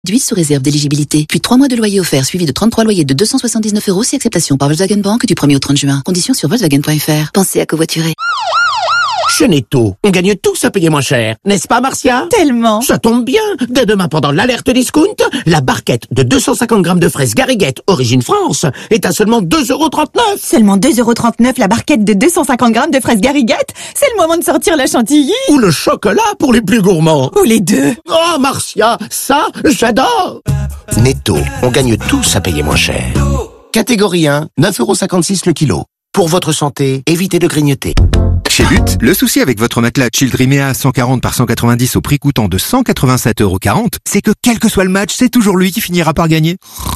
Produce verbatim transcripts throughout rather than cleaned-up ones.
Réduit sous réserve d'éligibilité. Puis trois mois de loyer offert suivi de trente-trois loyers de deux cent soixante-dix-neuf euros si acceptation par Volkswagen Bank du premier au trente juin. Conditions sur Volkswagen point F R. Pensez à covoiturer. Chez Netto, on gagne tous à payer moins cher. N'est-ce pas, Marcia? Tellement. Ça tombe bien. Dès demain, pendant l'alerte discount, la barquette de deux cent cinquante grammes de fraises Garriguette, origine France, est à seulement deux euros trente-neuf. Seulement deux euros trente-neuf la barquette de deux cent cinquante grammes de fraises Garriguette? C'est le moment de sortir la chantilly. Ou le chocolat pour les plus gourmands. Ou les deux. Oh, Marcia, ça, j'adore. Netto, on gagne tous à payer moins cher. Catégorie un, neuf euros cinquante-six le kilo. Pour votre santé, évitez de grignoter. Chez But, le souci avec votre matelas Childrimea cent quarante par cent quatre-vingt-dix au prix coûtant de cent quatre-vingt-sept euros quarante, c'est que quel que soit le match, c'est toujours lui qui finira par gagner.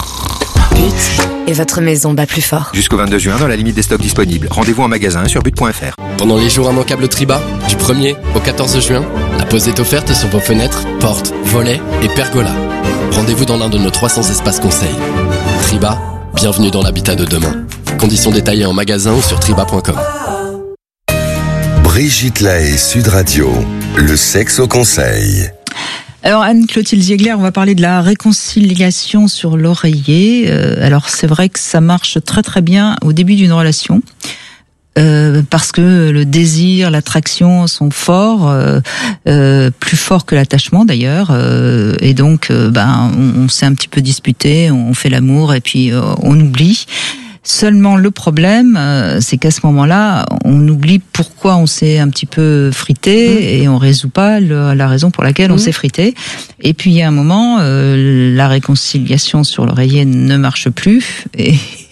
But. Et votre maison bat plus fort. Jusqu'au vingt-deux juin, dans la limite des stocks disponibles. Rendez-vous en magasin sur but point F R. Pendant les jours immanquables Triba, du premier au quatorze juin, la pause est offerte sur vos fenêtres, portes, volets et pergolas. Rendez-vous dans l'un de nos trois cents espaces conseils. Triba, bienvenue dans l'habitat de demain. Conditions détaillées en magasin ou sur triba point com. Brigitte Lahaie, Sud Radio, le sexe au conseil. Alors Anne-Clotilde Ziegler, on va parler de la réconciliation sur l'oreiller. Euh, alors c'est vrai que ça marche très très bien au début d'une relation. Euh, parce que le désir, l'attraction sont forts, euh, euh, plus forts que l'attachement d'ailleurs, euh, et donc euh, ben on, on s'est un petit peu disputé, on fait l'amour et puis euh, on oublie. Seulement le problème, euh, c'est qu'à ce moment-là, on oublie pourquoi on s'est un petit peu frité mmh. et on résout pas le, la raison pour laquelle mmh. on s'est frité. Et puis il y a un moment, euh, la réconciliation sur l'oreiller ne marche plus et,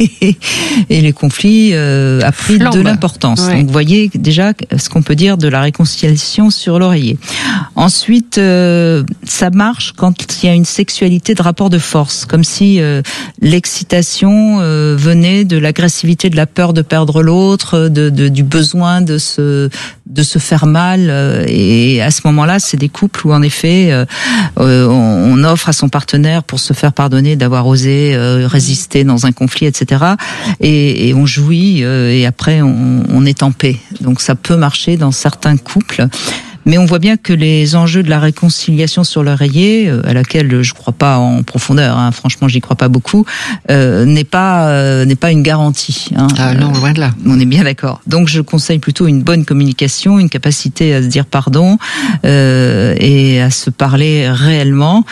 et les conflits euh, a pris Flambe. de l'importance. Ouais. Donc vous voyez déjà ce qu'on peut dire de la réconciliation sur l'oreiller. Ensuite, euh, ça marche quand il y a une sexualité de rapport de force, comme si euh, l'excitation euh, venait de l'agressivité, de la peur de perdre l'autre, de, de du besoin de se de se faire mal. Et à ce moment-là, c'est des couples où en effet, euh, on offre à son partenaire pour se faire pardonner d'avoir osé euh, résister dans un conflit, et cetera. Et, et on jouit euh, et après on, on est en paix. Donc ça peut marcher dans certains couples. Mais on voit bien que les enjeux de la réconciliation sur l'oreiller, à laquelle je crois pas en profondeur, hein, franchement j'y crois pas beaucoup, euh, n'est pas euh, n'est pas une garantie. Hein. Ah non, loin de là. On est bien d'accord. Donc je conseille plutôt une bonne communication, une capacité à se dire pardon euh, et à se parler réellement,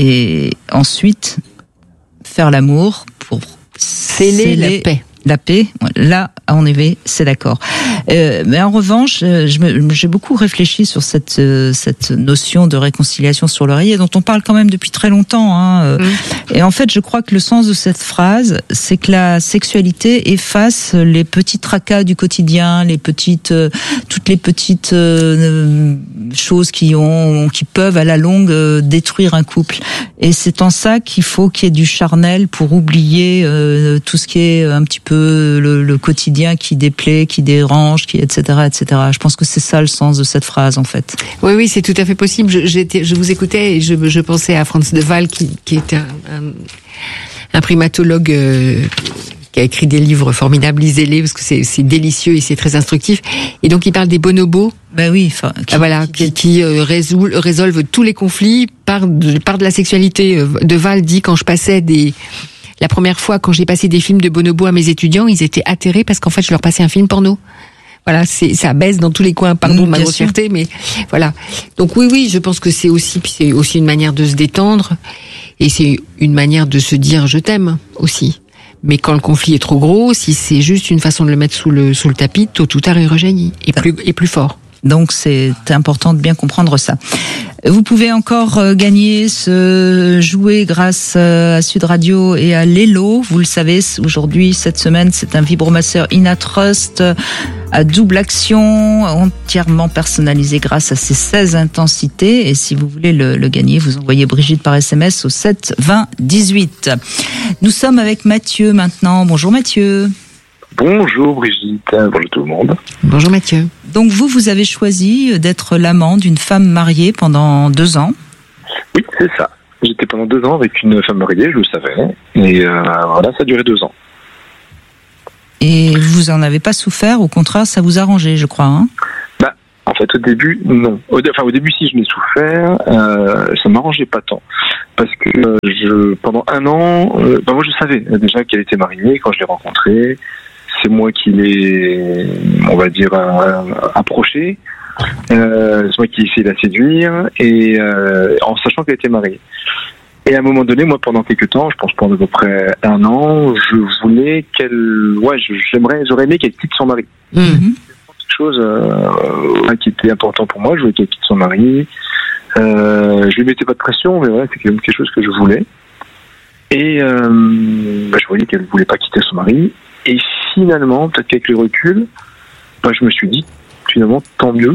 et ensuite faire l'amour pour sceller la paix. La paix, là, en effet, c'est d'accord. Euh, mais en revanche, je me, j'ai beaucoup réfléchi sur cette euh, cette notion de réconciliation sur l'oreiller, dont on parle quand même depuis très longtemps. Hein. Mmh. Et en fait, je crois que le sens de cette phrase, c'est que la sexualité efface les petits tracas du quotidien, les petites, euh, toutes les petites euh, choses qui ont, qui peuvent à la longue euh, détruire un couple. Et c'est en ça qu'il faut qu'il y ait du charnel pour oublier euh, tout ce qui est un petit peu Le, le quotidien qui déplaît, qui dérange, qui et cetera, et cetera. Je pense que c'est ça le sens de cette phrase en fait. Oui, oui, c'est tout à fait possible. Je, j'étais, je vous écoutais et je, je pensais à Franz de Waal qui, qui est un, un, un primatologue euh, qui a écrit des livres formidables. Lisez-les parce que c'est, c'est délicieux et c'est très instructif. Et donc il parle des bonobos. Ben oui, enfin, qui, ah, voilà, qui, qui, qui euh, résout, résolvent tous les conflits par de, par de la sexualité. De Waal dit quand je passais des La première fois, quand j'ai passé des films de bonobos à mes étudiants, ils étaient atterrés parce qu'en fait, je leur passais un film porno. Voilà, c'est, ça baisse dans tous les coins, pardon de ma grossièreté, mais voilà. Donc oui, oui, je pense que c'est aussi, c'est aussi une manière de se détendre et c'est une manière de se dire je t'aime aussi. Mais quand le conflit est trop gros, si c'est juste une façon de le mettre sous le, sous le tapis, tôt ou tard il rejaillit et plus, et plus fort. Donc c'est important de bien comprendre ça. Vous pouvez encore gagner ce jouet grâce à Sud Radio et à Lelo. Vous le savez, aujourd'hui, cette semaine, c'est un vibromasseur Inatrust à double action, entièrement personnalisé grâce à ses seize intensités. Et si vous voulez le, le gagner, vous envoyez Brigitte par S M S au sept vingt dix-huit. Nous sommes avec Mathieu maintenant. Bonjour Mathieu. Bonjour Brigitte, bonjour tout le monde. Bonjour Mathieu. Donc vous, vous avez choisi d'être l'amant d'une femme mariée pendant deux ans. Oui, c'est ça. J'étais pendant deux ans avec une femme mariée, je le savais. Et euh, voilà, ça a duré deux ans. Et vous en avez pas souffert, au contraire, ça vous arrangeait, je crois. Hein bah, En fait, au début, non. Au, enfin, au début, si je l'ai souffert, euh, ça m'arrangeait pas tant. Parce que euh, je, pendant un an, euh, ben moi je savais déjà qu'elle était mariée quand je l'ai rencontrée. C'est moi qui l'ai, on va dire, euh, approchée. Euh, c'est moi qui ai essayé de la séduire, et euh, en sachant qu'elle était mariée. Et à un moment donné, moi, pendant quelques temps, je pense pendant à peu près un an, je voulais qu'elle, ouais, j'aimerais, j'aurais aimé qu'elle quitte son mari. Mmh. Quelque chose euh, qui était important pour moi. Je voulais qu'elle quitte son mari. Euh, je lui mettais pas de pression, mais voilà, c'est quand même quelque chose que je voulais. Et euh, bah, je voyais qu'elle voulait pas quitter son mari. Et finalement, peut-être qu'avec le recul, bah, je me suis dit, finalement, tant mieux.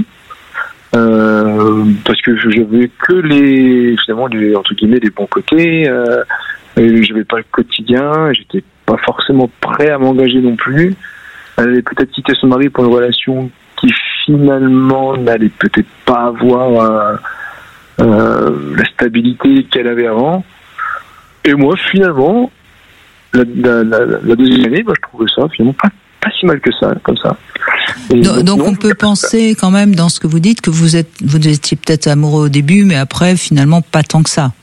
Euh, parce que je n'avais que les, finalement, les, entre guillemets, les bons côtés. Euh, je n'avais pas le quotidien. J'étais pas forcément prêt à m'engager non plus. Elle avait peut-être quitté son mari pour une relation qui finalement n'allait peut-être pas avoir euh, euh, la stabilité qu'elle avait avant. Et moi, finalement, la, la, la, la deuxième année, bah, je trouvais ça finalement pas, pas si mal que ça, comme ça. Et donc, donc non, on peut penser quand même dans ce que vous dites que vous êtes, vous étiez peut-être amoureux au début, mais après finalement pas tant que ça.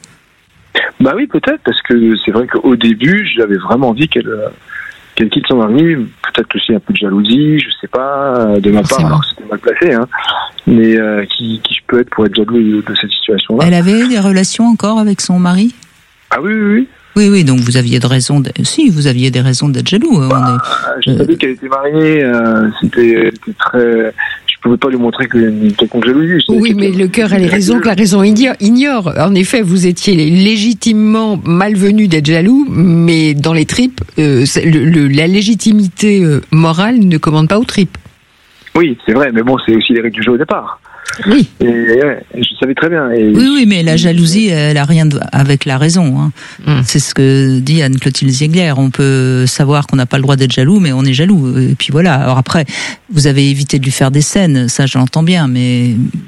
Bah oui, peut-être, parce que c'est vrai qu'au début, j'avais vraiment envie qu'elle, qu'elle quitte son mari, peut-être aussi un peu de jalousie, je sais pas, de ma part, alors c'était mal placé, hein, mais euh, qui, qui je peux être pour être jaloux de, de cette situation-là. Elle avait des relations encore avec son mari ? Ah oui, oui, oui. Oui, oui, donc vous aviez de raisons. De... Si, vous aviez des raisons d'être jaloux. Bah, est... Je euh... savais qu'elle était mariée. Euh, c'était, c'était très. Je pouvais pas lui montrer que une quelconque jalousie. Oui, mais le cœur a les raisons que la raison ignore. En effet, vous étiez légitimement malvenu d'être jaloux, mais dans les tripes, euh, le, le, la légitimité morale ne commande pas aux tripes. Oui, c'est vrai, mais bon, c'est aussi les règles du jeu au départ. Oui. Et, ouais, je savais très bien. Et oui, oui, mais la jalousie, elle a rien de, avec la raison. Hein. Mm. C'est ce que dit Anne-Clotilde Ziegler. On peut savoir qu'on n'a pas le droit d'être jaloux, mais on est jaloux. Et puis voilà. Alors après, vous avez évité de lui faire des scènes, ça je l'entends bien, mais...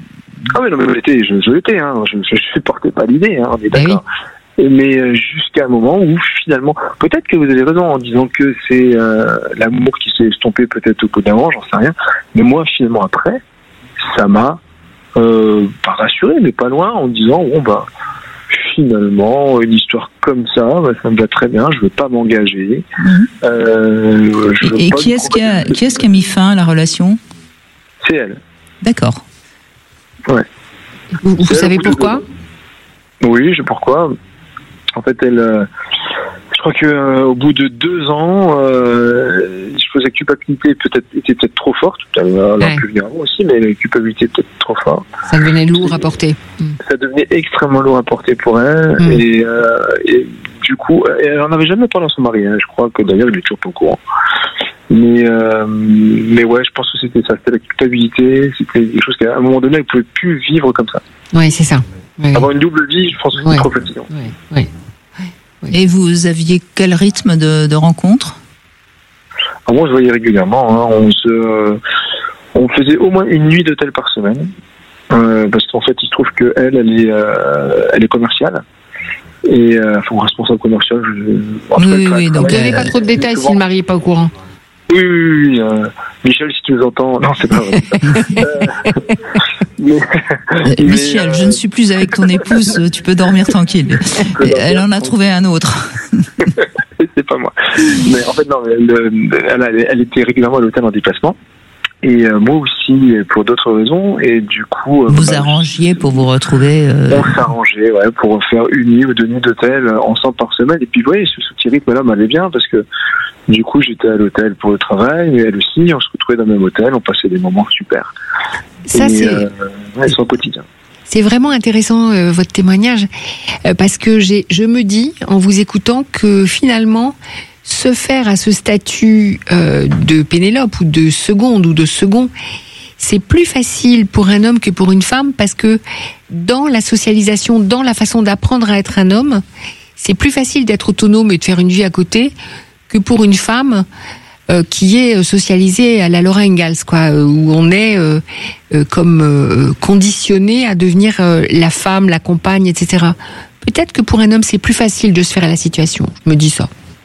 Ah oui, non, mais je l'étais, je, je l'étais, hein. je ne supportais pas l'idée, hein, on est d'accord. Oui. Mais jusqu'à un moment où finalement, peut-être que vous avez raison en disant que c'est euh, l'amour qui s'est estompé peut-être au bout d'un moment, j'en sais rien. Mais moi, finalement, après, ça m'a Euh, pas rassuré, mais pas loin, en disant bon bah finalement une histoire comme ça, bah, ça me va très bien, je veux pas m'engager. Mmh. Euh, je veux et pas qui est-ce qui a qui est-ce qui a mis fin à la relation ? C'est elle. D'accord. Ouais. Vous, vous savez pourquoi ? De... Oui, je pourquoi. En fait, elle. Euh, je crois que euh, au bout de deux ans, euh, je faisais culpabilité peut-être était peut-être trop forte. Elle a ouais. pu venir avant aussi, mais la culpabilité était peut-être trop forte. Ça devenait lourd à porter. Ça devenait extrêmement lourd à porter pour elle, mm. et, euh, et du coup, elle en avait jamais parlé à son mari. Hein. Je crois que d'ailleurs, il est toujours pas au courant. Mais euh, mais ouais, je pense que c'était ça, c'était la culpabilité, c'était quelque chose qu'à un moment donné, elle pouvait plus vivre comme ça. Oui, c'est ça. Oui, Avoir une double vie, je pense que c'est ouais. trop fatigant. Oui, oui. Et vous aviez quel rythme de, de rencontre ? Alors moi, je voyais régulièrement. Hein. On se, euh, on faisait au moins une nuit d'hôtel par semaine, euh, parce qu'en fait, il se trouve que elle, elle est, euh, elle est commerciale et euh, enfin, responsable commercial. Je, oui, oui. Donc, donnez pas trop de détails si le mari est pas au courant. Oui, oui, oui. Euh, Michel, si tu nous entends, non, c'est pas vrai. euh, mais, Michel, mais, euh... je ne suis plus avec ton épouse, tu peux dormir tranquille. Elle en a trouvé un autre. C'est pas moi. Mais en fait, non, elle, elle, elle était régulièrement à l'hôtel en déplacement. Et euh, moi aussi, pour d'autres raisons. Et du coup... Euh, vous bah, arrangiez pour vous retrouver... Euh... On s'arrangeait, ouais, pour faire une nuit ou deux nuits d'hôtel ensemble par semaine. Et puis, vous voyez, ce petit rythme-là m'allait bien parce que du coup, j'étais à l'hôtel pour le travail. Et elle aussi, on se retrouvait dans le même hôtel. On passait des moments super. Ça, et, c'est... Euh, ouais, c'est au quotidien. C'est vraiment intéressant, euh, votre témoignage. Euh, parce que j'ai, je me dis, en vous écoutant, que finalement... se faire à ce statut euh, de Pénélope ou de seconde ou de second, c'est plus facile pour un homme que pour une femme parce que dans la socialisation, dans la façon d'apprendre à être un homme, c'est plus facile d'être autonome et de faire une vie à côté que pour une femme euh, qui est socialisée à la Laura Ingalls, quoi, où on est euh, euh, comme euh, conditionné à devenir euh, la femme, la compagne, et cetera. Peut-être que pour un homme, c'est plus facile de se faire à la situation. Je me dis ça.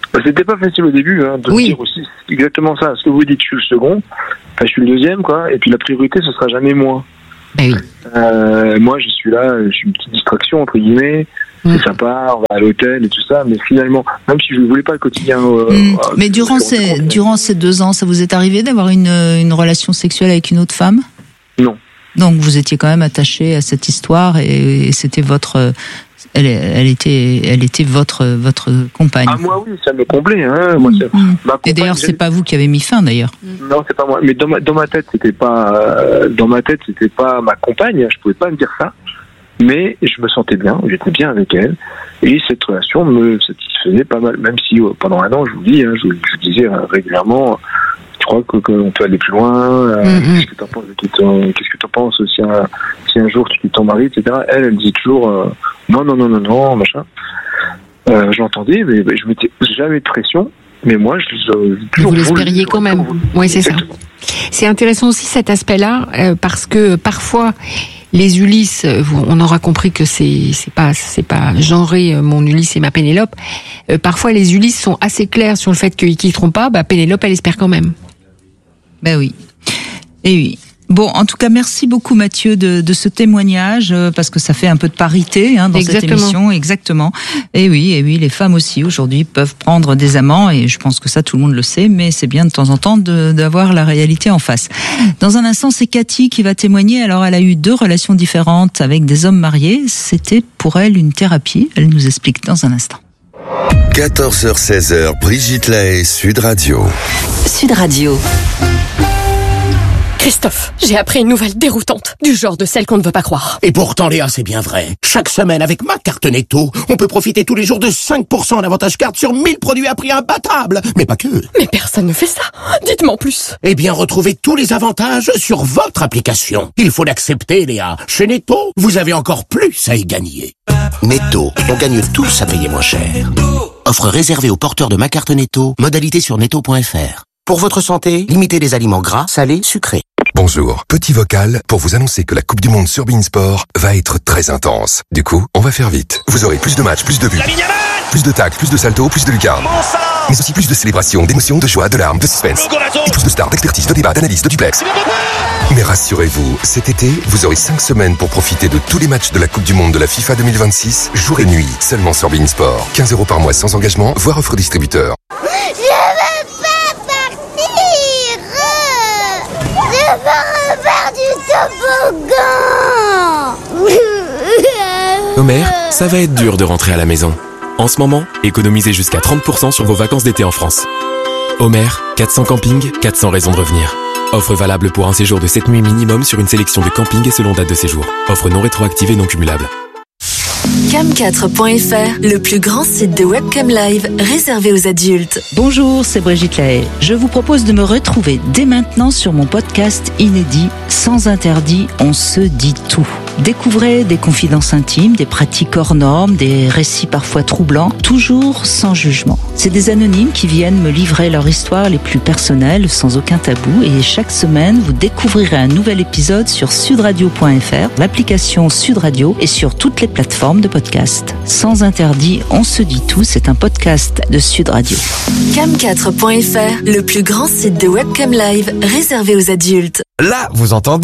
C'était pas facile au début, hein, de oui. dire aussi exactement ça. Ce que vous dites, je suis le second, enfin, je suis le deuxième, quoi. Et puis la priorité, ce sera jamais moi. Ben oui. Euh, moi, je suis là, je suis une petite distraction entre guillemets. C'est sympa, on va à l'hôtel et tout ça, mais finalement, même si je ne voulais pas le quotidien. Euh, mmh. euh, mais durant ces, compte, durant ces deux ans, ça vous est arrivé d'avoir une, une relation sexuelle avec une autre femme ? Non. Donc vous étiez quand même attaché à cette histoire et, et c'était votre, elle, elle était, elle était votre, votre compagne. Ah moi oui, ça me comblait. Hein. Moi, c'est, mmh. ma et d'ailleurs, c'est pas vous qui avez mis fin d'ailleurs. Non, c'est pas moi. Mais dans ma, dans ma tête, c'était pas, euh, dans ma tête, c'était pas ma compagne. Je pouvais pas me dire ça. Mais je me sentais bien, j'étais bien avec elle, et cette relation me satisfaisait pas mal, même si euh, pendant un an, je vous dis, hein, je, je disais euh, régulièrement, tu crois que, qu'on peut aller plus loin, euh, mm-hmm. qu'est-ce que t'en penses, qu'est-ce que t'en penses si un, si un jour tu quittes ton mari, et cetera. Elle, elle disait toujours, euh, non, non, non, non, non, machin. Euh, je l'entendais, mais, mais je mettais jamais de pression, mais moi, je, je, je vous l'espériez quand même. Oui, c'est Exactement. ça. C'est intéressant aussi cet aspect-là, euh, parce que parfois, les Ulysse, on aura compris que c'est c'est pas c'est pas genré mon Ulysse et ma Pénélope. Euh, parfois les Ulysse sont assez clairs sur le fait qu'ils quitteront pas. Bah Pénélope elle espère quand même. Ben oui. Et oui. Bon, en tout cas, merci beaucoup Mathieu de, de ce témoignage euh, parce que ça fait un peu de parité hein, dans Exactement. cette émission, exactement. Et oui, et oui, les femmes aussi aujourd'hui peuvent prendre des amants et je pense que ça tout le monde le sait, mais c'est bien de temps en temps de, d'avoir la réalité en face. Dans un instant, c'est Cathy qui va témoigner. Alors, elle a eu deux relations différentes avec des hommes mariés. C'était pour elle une thérapie. Elle nous explique dans un instant. quatorze heures seize heures, Brigitte Lahaie, Sud Radio. Sud Radio. Christophe, j'ai appris une nouvelle déroutante, du genre de celle qu'on ne veut pas croire. Et pourtant, Léa, c'est bien vrai. Chaque semaine, avec ma carte Netto, on peut profiter tous les jours de cinq pour cent d'avantage carte sur mille produits à prix imbattable. Mais pas que. Mais personne ne fait ça. Dites-moi en plus. Eh bien, retrouvez tous les avantages sur votre application. Il faut l'accepter, Léa. Chez Netto, vous avez encore plus à y gagner. Netto, on gagne tous à payer moins cher. Offre réservée aux porteurs de ma carte Netto, modalité sur netto point f r. Pour votre santé, limitez les aliments gras, salés, sucrés. Bonjour, petit vocal pour vous annoncer que la Coupe du Monde sur Beansport va être très intense. Du coup, on va faire vite. Vous aurez plus de matchs, plus de buts, plus de tacles, plus de saltos, plus de lucarnes. Mais aussi plus de célébrations, d'émotions, de joie, de larmes, de suspense. Et plus de stars, d'expertise, de débat, d'analyse, de duplex. Mais rassurez-vous, cet été, vous aurez cinq semaines pour profiter de tous les matchs de la Coupe du Monde de la FIFA deux mille vingt-six, jour et nuit, seulement sur Beansport. quinze euros par mois sans engagement, voire offre distributeur. Je veux refaire du toboggan. Homer, ça va être dur de rentrer à la maison. En ce moment, économisez jusqu'à trente pour cent sur vos vacances d'été en France. Homer, quatre cents campings, quatre cents raisons de revenir. Offre valable pour un séjour de sept nuits minimum sur une sélection de campings et selon date de séjour. Offre non rétroactive et non cumulable. cam quatre point f r, le plus grand site de webcam live réservé aux adultes. Bonjour, c'est Brigitte Lahaie. Je vous propose de me retrouver dès maintenant sur mon podcast inédit Sans interdit, on se dit tout. Découvrez des confidences intimes, des pratiques hors normes, des récits parfois troublants, toujours sans jugement. C'est des anonymes qui viennent me livrer leur histoire les plus personnelles, sans aucun tabou. Et chaque semaine, vous découvrirez un nouvel épisode sur sudradio point f r, l'application Sud Radio et sur toutes les plateformes de podcast. Sans interdit, on se dit tout, c'est un podcast de Sud Radio. cam quatre point f r, le plus grand site de webcam live réservé aux adultes. Là, vous entendez ?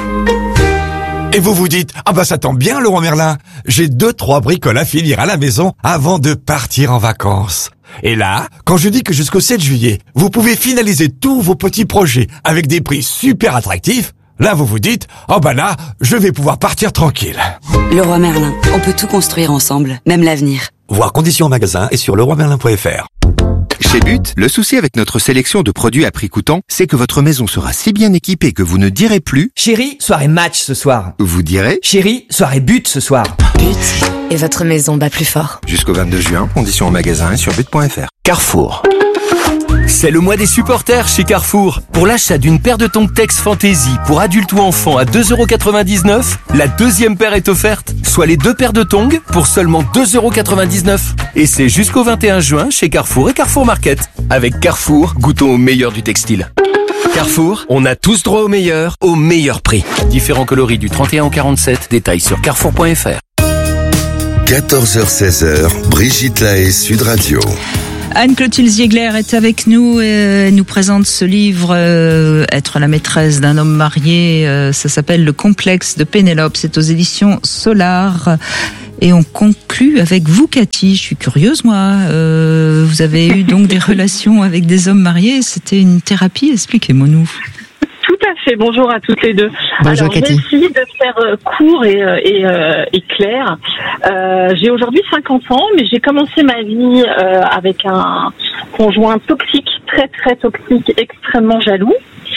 Et vous vous dites, ah bah ça tombe bien Leroy Merlin, j'ai deux, trois bricoles à finir à la maison avant de partir en vacances. Et là, quand je dis que jusqu'au sept juillet, vous pouvez finaliser tous vos petits projets avec des prix super attractifs, là vous vous dites, oh bah là, je vais pouvoir partir tranquille. Leroy Merlin, on peut tout construire ensemble, même l'avenir. Voir conditions en magasin et sur leroy merlin point f r. Chez But, le souci avec notre sélection de produits à prix coûtant, c'est que votre maison sera si bien équipée que vous ne direz plus « Chérie, soirée match ce soir ». Vous direz « Chérie, soirée but ce soir ». But, et votre maison bat plus fort. Jusqu'au vingt-deux juin, conditions en magasin et sur but point f r. Carrefour. C'est le mois des supporters chez Carrefour. Pour l'achat d'une paire de tongs Tex Fantasy pour adultes ou enfants à deux euros quatre-vingt-dix-neuf, la deuxième paire est offerte, soit les deux paires de tongs pour seulement deux euros quatre-vingt-dix-neuf. Et c'est jusqu'au vingt et un juin chez Carrefour et Carrefour Market. Avec Carrefour, goûtons au meilleur du textile. Carrefour, on a tous droit au meilleur, au meilleur prix. Différents coloris du trente et un au quarante-sept, détails sur carrefour point f r. quatorze heures seize heures, Brigitte Lahaie, Sud Radio. Anne-Clotilde Ziegler est avec nous et nous présente ce livre euh, Être la maîtresse d'un homme marié. Euh, ça s'appelle Le complexe de Pénélope. C'est aux éditions Solar. Et on conclut avec vous, Cathy. Je suis curieuse, moi. Euh, vous avez eu donc des relations avec des hommes mariés. C'était une thérapie. Expliquez-moi nous. Tout à fait. Bonjour à toutes les deux. Bonjour, Alors, Cathy. j'ai essayé de faire euh, court et, euh, et, euh, et clair. Euh, j'ai aujourd'hui cinquante ans, mais j'ai commencé ma vie euh, avec un conjoint toxique, très très toxique, extrêmement jaloux.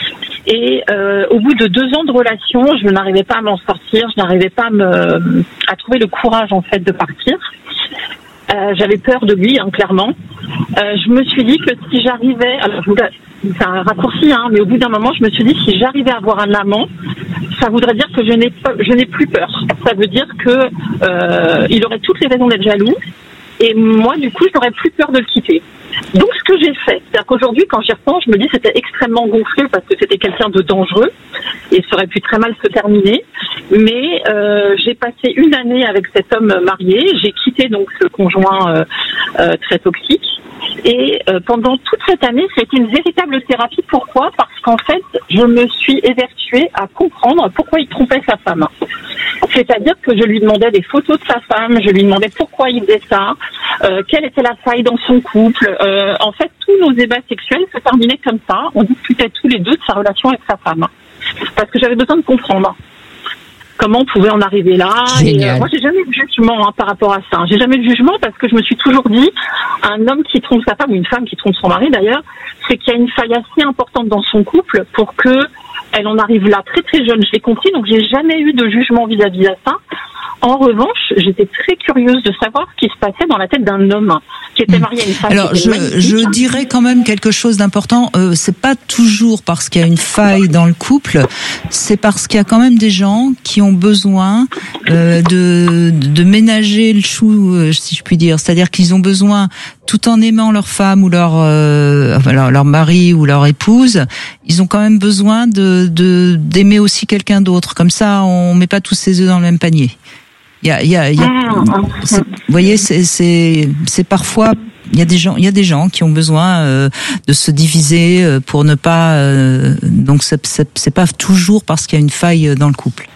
Et euh, au bout de deux ans de relation, je n'arrivais pas à m'en sortir, je n'arrivais pas à, me, à trouver le courage en fait de partir. Euh, j'avais peur de lui, hein, clairement. Euh, je me suis dit que si j'arrivais, alors je vous, c'est un raccourci, hein, mais au bout d'un moment, je me suis dit si j'arrivais à avoir un amant, ça voudrait dire que je n'ai pas, je n'ai plus peur. Ça veut dire que euh, il aurait toutes les raisons d'être jaloux, et moi, du coup, je n'aurais plus peur de le quitter. Donc, ce que j'ai fait, c'est-à-dire qu'aujourd'hui, quand j'y repense, je me dis que c'était extrêmement gonflé parce que c'était quelqu'un de dangereux et ça aurait pu très mal se terminer. Mais euh, j'ai passé une année avec cet homme marié. J'ai quitté donc ce conjoint euh, euh, très toxique. Et euh, pendant toute cette année, c'était une véritable thérapie. Pourquoi ? Parce qu'en fait, je me suis évertuée à comprendre pourquoi il trompait sa femme. C'est-à-dire que je lui demandais des photos de sa femme, je lui demandais pourquoi il faisait ça, euh, quelle était la faille dans son couple. Euh, en fait, tous nos débats sexuels se terminaient comme ça. On discutait tous les deux de sa relation avec sa femme. Parce que j'avais besoin de comprendre comment on pouvait en arriver là. Et, euh, moi, j'ai jamais eu de jugement hein, par rapport à ça. J'ai jamais eu de jugement parce que je me suis toujours dit, un homme qui trompe sa femme, ou une femme qui trompe son mari d'ailleurs, c'est qu'il y a une faille assez importante dans son couple pour que elle en arrive là très très jeune. Je l'ai compris, donc j'ai jamais eu de jugement vis-à-vis de ça. En revanche, j'étais très curieuse de savoir ce qui se passait dans la tête d'un homme qui était marié à une femme. Alors, je, je dirais quand même quelque chose d'important. Euh, c'est pas toujours parce qu'il y a une faille dans le couple, c'est parce qu'il y a quand même des gens qui ont besoin euh, de, de ménager le chou, euh, si je puis dire. C'est-à-dire qu'ils ont besoin, tout en aimant leur femme ou leur, euh, leur, leur mari ou leur épouse, ils ont quand même besoin de, de d'aimer aussi quelqu'un d'autre. Comme ça, on met pas tous ses œufs dans le même panier. Il y a, il y a, il y a, vous voyez, c'est, c'est, c'est parfois, il y a des gens, il y a des gens qui ont besoin euh, de se diviser euh, pour ne pas. Euh, donc, c'est, c'est, c'est pas toujours parce qu'il y a une faille dans le couple.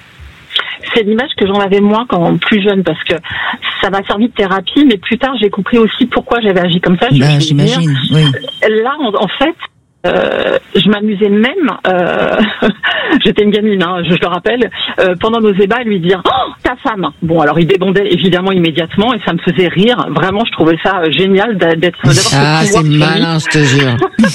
C'est l'image que j'en avais moins quand plus jeune parce que ça m'a servi de thérapie, mais plus tard j'ai compris aussi pourquoi j'avais agi comme ça. Ben, j'imagine. Oui. Là, en, en fait. Euh, je m'amusais même, euh, j'étais une gamine, hein, je, je le rappelle, euh, pendant nos débats, à lui dire oh, ta femme. Bon, alors il débondait évidemment immédiatement et ça me faisait rire. Vraiment, je trouvais ça génial d'être. Ah, c'est malin, je te jure.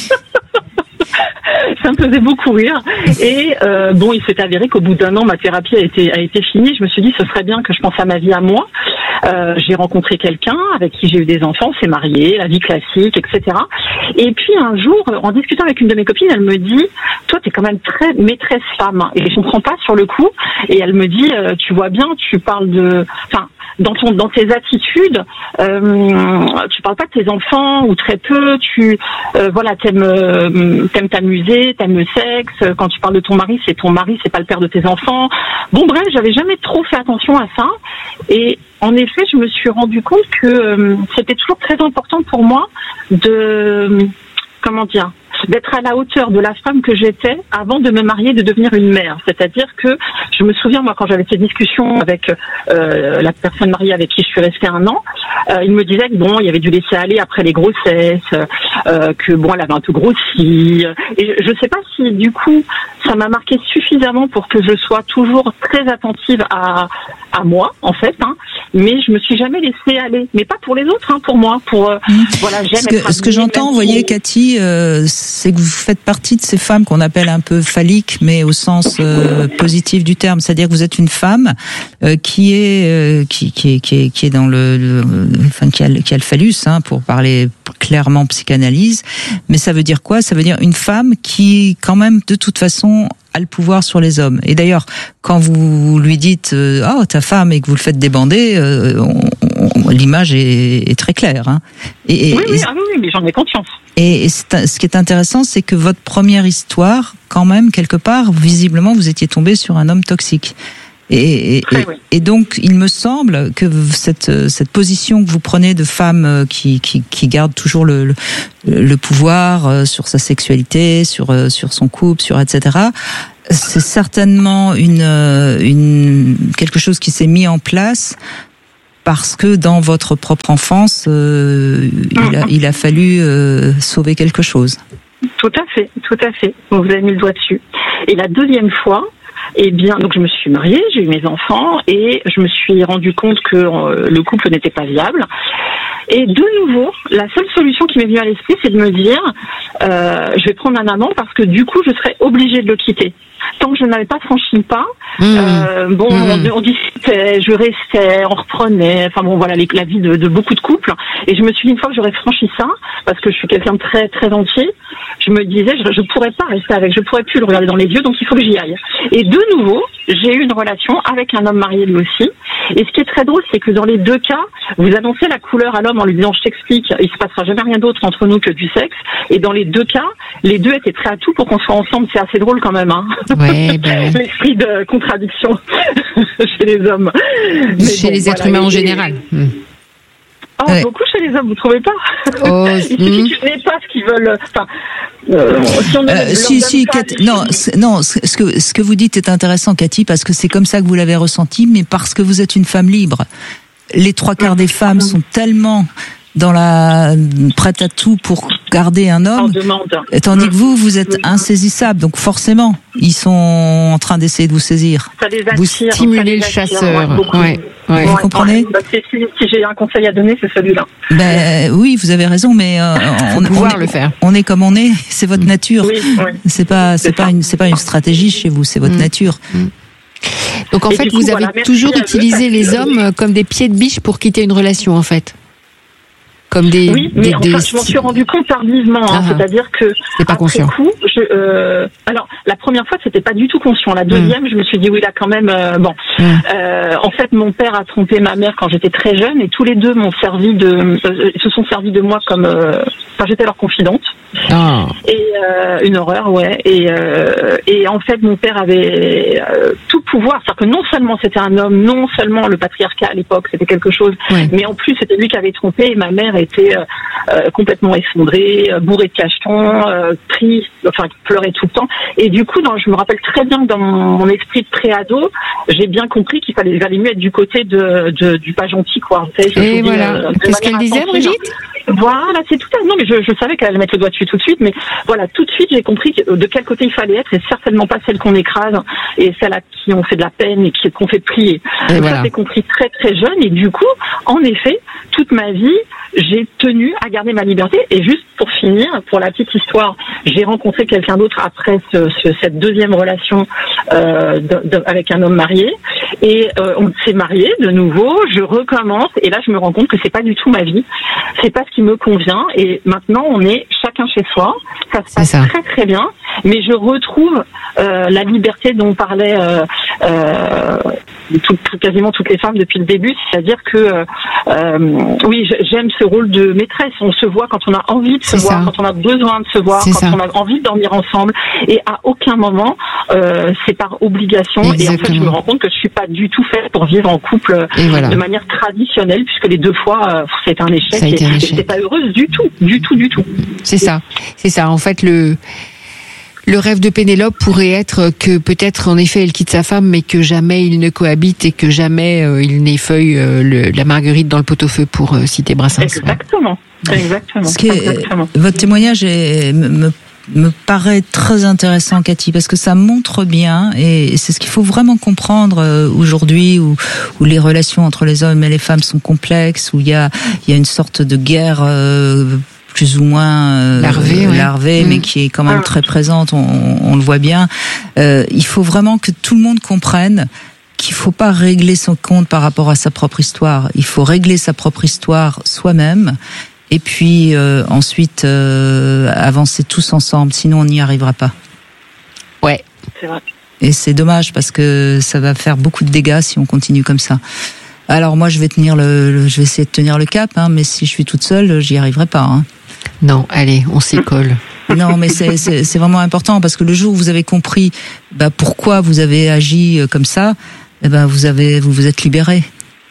Ça me faisait beaucoup rire. Et euh, bon, il s'est avéré qu'au bout d'un an, ma thérapie a été a été finie. Je me suis dit, ce serait bien que je pense à ma vie à moi. Euh, j'ai rencontré quelqu'un avec qui j'ai eu des enfants, s'est marié, la vie classique, et cetera. Et puis un jour, en discutant avec une de mes copines, elle me dit, toi, t'es quand même très maîtresse femme. Et je comprends pas sur le coup. Et elle me dit, euh, tu vois bien, tu parles de, enfin. Dans ton, dans tes attitudes, euh, tu parles pas de tes enfants ou très peu. Tu, euh, voilà, t'aimes, euh, t'aimes t'amuser, t'aimes le sexe. Quand tu parles de ton mari, c'est ton mari, c'est pas le père de tes enfants. Bon, bref, j'avais jamais trop fait attention à ça. Et en effet, je me suis rendu compte que euh, c'était toujours très important pour moi de, comment dire, d'être à la hauteur de la femme que j'étais avant de me marier, de devenir une mère. C'est-à-dire que je me souviens, moi, quand j'avais ces discussions avec euh, la personne mariée avec qui je suis restée un an, euh, il me disait que bon, il y avait dû laisser aller après les grossesses, euh, que bon, elle avait un peu grossi. Et je ne sais pas si du coup, ça m'a marqué suffisamment pour que je sois toujours très attentive à à moi, en fait. Hein. Mais je me suis jamais laissée aller. Mais pas pour les autres, hein, pour moi. Pour euh, mmh. voilà, j'aime ce que, être ce que j'entends, vous voyez, Cathy, euh, c'est que vous faites partie de ces femmes qu'on appelle un peu phalliques, mais au sens euh, positif du terme. C'est-à-dire que vous êtes une femme euh, qui est euh, qui, qui est qui est qui est dans le, le enfin qui a, qui a le phallus, hein, pour parler clairement psychanalyse. Mais ça veut dire quoi ? Ça veut dire une femme qui, quand même, de toute façon, a le pouvoir sur les hommes. Et d'ailleurs, quand vous lui dites euh, oh ta femme et que vous le faites débander, euh, on, on, l'image est, est très claire. Hein. Et, et, oui, oui, ah oui, mais j'en ai conscience. Et, et c'est, ce qui est intéressant, c'est que votre première histoire, quand même, quelque part, visiblement, vous étiez tombé sur un homme toxique. Et, et, et, et donc, il me semble que cette, cette position que vous prenez de femme qui, qui, qui garde toujours le, le, le pouvoir sur sa sexualité, sur, sur son couple, sur et cetera, c'est certainement une, une, quelque chose qui s'est mis en place parce que dans votre propre enfance, euh, il, a, il a fallu euh, sauver quelque chose. Tout à fait, tout à fait. Vous avez mis le doigt dessus. Et la deuxième fois, eh bien, donc je me suis mariée, j'ai eu mes enfants et je me suis rendu compte que euh, le couple n'était pas viable. Et de nouveau, la seule solution qui m'est venue à l'esprit, c'est de me dire, euh, je vais prendre un amant parce que du coup, je serais obligée de le quitter. Tant que je n'avais pas franchi le pas, mmh. euh, bon, mmh. on, on discutait, je restais, on reprenait, enfin bon, voilà, les, la vie de, de beaucoup de couples. Et je me suis dit, une fois que j'aurais franchi ça, parce que je suis quelqu'un de très, très entier, je me disais, je ne pourrais pas rester avec, je ne pourrais plus le regarder dans les yeux, donc il faut que j'y aille. Et de nouveau, j'ai eu une relation avec un homme marié lui aussi. Et ce qui est très drôle, c'est que dans les deux cas, vous annoncez la couleur à l'homme en lui disant, je t'explique, il se passera jamais rien d'autre entre nous que du sexe. Et dans les deux cas, les deux étaient prêts à tout pour qu'on soit ensemble. C'est assez drôle quand même, hein. Ouais, ben... L'esprit de contradiction chez les hommes. Mais chez bon, les êtres voilà, humains en général. Mmh. Oh, ouais. Beaucoup chez les hommes, vous trouvez pas? Oh, il suffit mmh. qu'ils n'aient pas ce qu'ils veulent. Enfin, euh, si on euh, si, si, Cathy, non, non, ce que ce que vous dites est intéressant, Cathy, parce que c'est comme ça que vous l'avez ressenti, mais parce que vous êtes une femme libre. Les trois quarts des femmes sont tellement dans la prête à tout pour garder un homme, tandis que vous, vous êtes insaisissable. Donc forcément, ils sont en train d'essayer de vous saisir. Ça les attire, vous stimulez le chasseur. Ouais, ouais. Ouais. Vous comprenez? Bah, si, si j'ai un conseil à donner, c'est celui-là. Ben oui, vous avez raison, mais euh, on, on, est, le faire. on est comme on est. C'est votre nature. Oui, oui. C'est pas, c'est, c'est pas une, c'est pas une stratégie chez vous. C'est votre mmh. nature. Mmh. Donc en Et fait, vous coup, avez voilà, toujours utilisé les hommes comme des pieds de biche pour quitter une relation, en fait. Comme des, oui, mais des, enfin, des... je m'en suis rendu compte tardivement, hein, ah, c'est-à-dire que c'est pas après conscient. coup, je, euh, alors la première fois c'était pas du tout conscient. La deuxième, mmh. je me suis dit oui là quand même. Euh, bon, mmh. euh, en fait mon père a trompé ma mère quand j'étais très jeune et tous les deux m'ont servi de, euh, se sont servis de moi comme, euh, enfin j'étais leur confidente. Ah. Et euh, une horreur, ouais. Et euh, et en fait mon père avait euh, tout pouvoir, c'est-à-dire que non seulement c'était un homme, non seulement le patriarcat à l'époque c'était quelque chose, ouais. mais en plus c'était lui qui avait trompé et ma mère était euh, Euh, complètement effondrée, euh, bourrée de cachetons, euh, pris, enfin qui pleurait tout le temps. Et du coup, dans, je me rappelle très bien que dans mon, mon esprit de pré-ado, j'ai bien compris qu'il fallait, valait mieux être du côté de, de du pas gentil, quoi. Vous savez, et voilà. Euh, Qu'est-ce qu'elle disait, Brigitte? Voilà, c'est tout à non, mais je, je savais qu'elle allait mettre le doigt dessus tout de suite, mais voilà, tout de suite j'ai compris de quel côté il fallait être, et certainement pas celle qu'on écrase et celle à qui on fait de la peine et qui qu'on fait plier. Et donc voilà. Ça j'ai compris très très jeune, et du coup, en effet, toute ma vie, j'ai tenu à garder ma liberté. Et juste pour finir, pour la petite histoire, j'ai rencontré quelqu'un d'autre après ce, ce, cette deuxième relation euh, de, de, avec un homme marié, et euh, on s'est mariés de nouveau. Je recommence, et là je me rends compte que c'est pas du tout ma vie, c'est pas ce qui me convient. Et maintenant on est chacun chez soi, ça se passe ça. très très bien. Mais je retrouve euh, la liberté dont parlait euh, euh, tout, tout, quasiment toutes les femmes depuis le début, c'est-à-dire que euh, oui, j'aime ce rôle de maîtresse. On se voit quand on a envie de se c'est voir, ça. quand on a besoin de se voir, c'est quand ça. on a envie de dormir ensemble, et à aucun moment euh, c'est par obligation. Exactement. Et en fait, je me rends compte que je suis pas du tout faite pour vivre en couple voilà. de manière traditionnelle, puisque les deux fois euh, c'est un échec. Ça a été et, un échec. et j'étais pas heureuse du tout, du tout, du tout. C'est ça, c'est ça. En fait, le Le rêve de Pénélope pourrait être que peut-être en effet elle quitte sa femme, mais que jamais ils ne cohabitent et que jamais euh, il n'effeuille euh, le, la marguerite dans le pot-au-feu, pour euh, citer Brassens. Exactement, exactement. Ce qui est, exactement. Votre témoignage est, me, me paraît très intéressant, Cathy, parce que ça montre bien, et c'est ce qu'il faut vraiment comprendre euh, aujourd'hui, où, où les relations entre les hommes et les femmes sont complexes, où il y a, il y a une sorte de guerre euh, plus ou moins euh, larvée, ouais. larvée, mmh. mais qui est quand même très présente, on, on le voit bien. Euh, il faut vraiment que tout le monde comprenne qu'il faut pas régler son compte par rapport à sa propre histoire. Il faut régler sa propre histoire soi-même, et puis euh, ensuite euh, avancer tous ensemble, sinon on n'y arrivera pas. Ouais. C'est vrai. Et c'est dommage, parce que ça va faire beaucoup de dégâts si on continue comme ça. Alors moi je vais tenir le, le je vais essayer de tenir le cap, hein, mais si je suis toute seule, j'y arriverai pas. Hein. Non, allez, on s'y colle. Non, mais c'est, c'est, c'est vraiment important, parce que le jour où vous avez compris bah, pourquoi vous avez agi comme ça, eh ben vous avez, vous vous êtes libéré.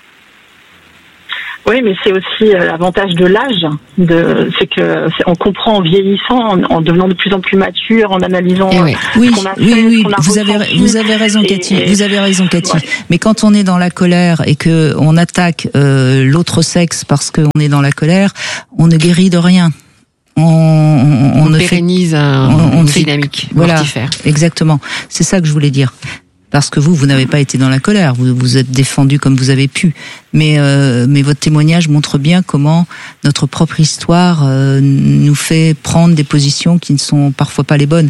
Oui, mais c'est aussi euh, l'avantage de l'âge. De, c'est que c'est, on comprend en vieillissant, en, en devenant de plus en plus mature, en analysant Eh oui. ce Oui, qu'on a oui, fait, oui, ce qu'on a vous avez, ressenti. vous avez raison, Et- Cathy. et- Vous avez raison, Cathy. Ouais. Mais quand on est dans la colère et que on attaque euh, l'autre sexe parce qu'on est dans la colère, on ne guérit de rien. On, on, On ne pérennise fait, un- on, on une ne fait- dynamique voilà, mortifère. exactement. C'est ça que je voulais dire. Parce que vous, vous n'avez pas été dans la colère, vous vous êtes défendu comme vous avez pu. Mais, euh, mais votre témoignage montre bien comment notre propre histoire euh, nous fait prendre des positions qui ne sont parfois pas les bonnes.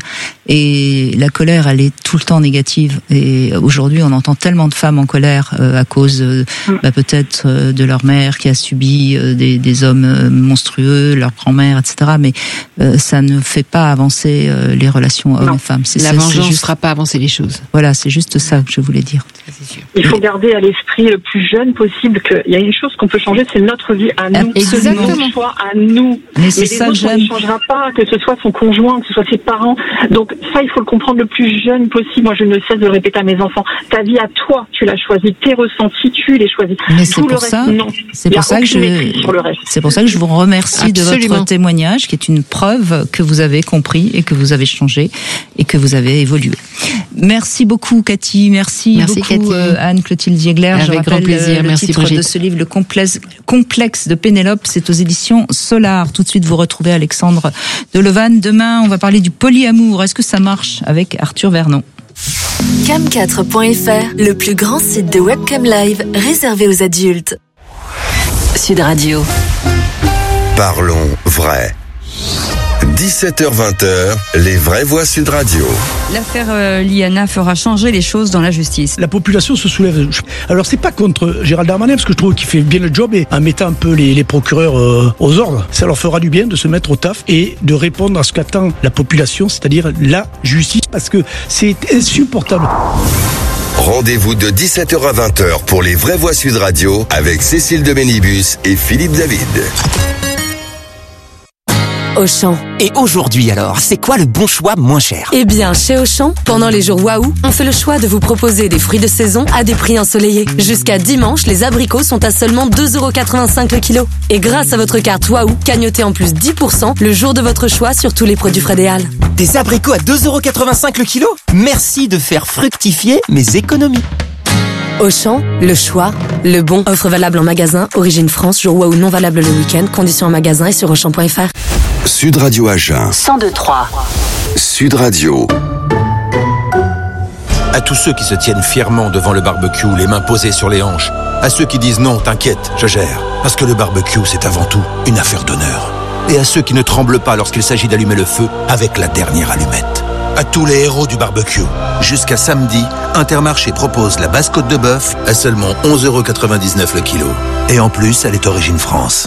Et la colère, elle est tout le temps négative. Et aujourd'hui, on entend tellement de femmes en colère euh, à cause euh, bah, peut-être euh, de leur mère qui a subi euh, des, des hommes euh, monstrueux, leur grand-mère, et cetera. Mais euh, ça ne fait pas avancer euh, les relations hommes-femmes. C'est La ça, vengeance c'est ne juste... fera pas avancer les choses. Voilà, c'est juste ça que je voulais dire. Il faut garder à l'esprit le plus jeune possible qu'il y a une chose qu'on peut changer, c'est notre vie à nous. Absolument. Notre choix à nous. Mais c'est les ça que autres, on j'aime. ne changera pas, que ce soit son conjoint, que ce soit ses parents. Donc ça, il faut le comprendre le plus jeune possible. Moi, je ne cesse de le répéter à mes enfants. Ta vie à toi, tu l'as choisie. Tes ressentis, tu les choisis. Mais c'est Tout le pour reste, ça, non. c'est Il y a pour ça que je, aucune maîtrise sur le reste. c'est pour ça que je vous remercie de Absolument. votre témoignage, qui est une preuve que vous avez compris et que vous avez changé et que vous avez évolué. Merci beaucoup, Cathy. Merci, Merci, beaucoup, Cathy. euh, Anne-Clotilde Ziegler. Avec je rappelle grand plaisir. euh, le Merci, titre Brigitte. de ce livre, Le complexe, complexe de Pénélope. C'est aux éditions Solar. Tout de suite, vous retrouvez Alexandre Delevanne. Demain, on va parler du polyamour. Est-ce que ça marche avec Arthur Vernon? cam quatre point f r, le plus grand site de webcam live réservé aux adultes. Sud Radio. Parlons vrai. dix-sept heures vingt, les vraies voix Sud Radio. L'affaire euh, Liana fera changer les choses dans la justice. La population se soulève. Alors c'est pas contre Gérald Darmanin, parce que je trouve qu'il fait bien le job, et en mettant un peu les, les procureurs euh, aux ordres, ça leur fera du bien de se mettre au taf et de répondre à ce qu'attend la population, c'est-à-dire la justice, parce que c'est insupportable. Rendez-vous de dix-sept heures à vingt heures pour les vraies voix Sud Radio avec Cécile de Bénibus et Philippe David. Auchan. Et aujourd'hui alors, c'est quoi le bon choix moins cher? Eh bien, chez Auchan, pendant les jours Waouh, on fait le choix de vous proposer des fruits de saison à des prix ensoleillés. Jusqu'à dimanche, les abricots sont à seulement deux euros quatre-vingt-cinq le kilo. Et grâce à votre carte Waouh, cagnotez en plus dix pour cent le jour de votre choix sur tous les produits Frédéal. Des abricots à deux euros quatre-vingt-cinq le kilo? Merci de faire fructifier mes économies. Auchan, le choix, le bon. Offre valable en magasin, origine France, jour Waouh non valable le week-end. Conditions en magasin et sur auchan point f r. Sud Radio Agen. cent deux trois. Sud Radio. À tous ceux qui se tiennent fièrement devant le barbecue, les mains posées sur les hanches. À ceux qui disent non, t'inquiète, je gère. Parce que le barbecue, c'est avant tout une affaire d'honneur. Et à ceux qui ne tremblent pas lorsqu'il s'agit d'allumer le feu avec la dernière allumette. À tous les héros du barbecue. Jusqu'à samedi, Intermarché propose la basse côte de bœuf à seulement onze euros quatre-vingt-dix-neuf le kilo. Et en plus, elle est origine France.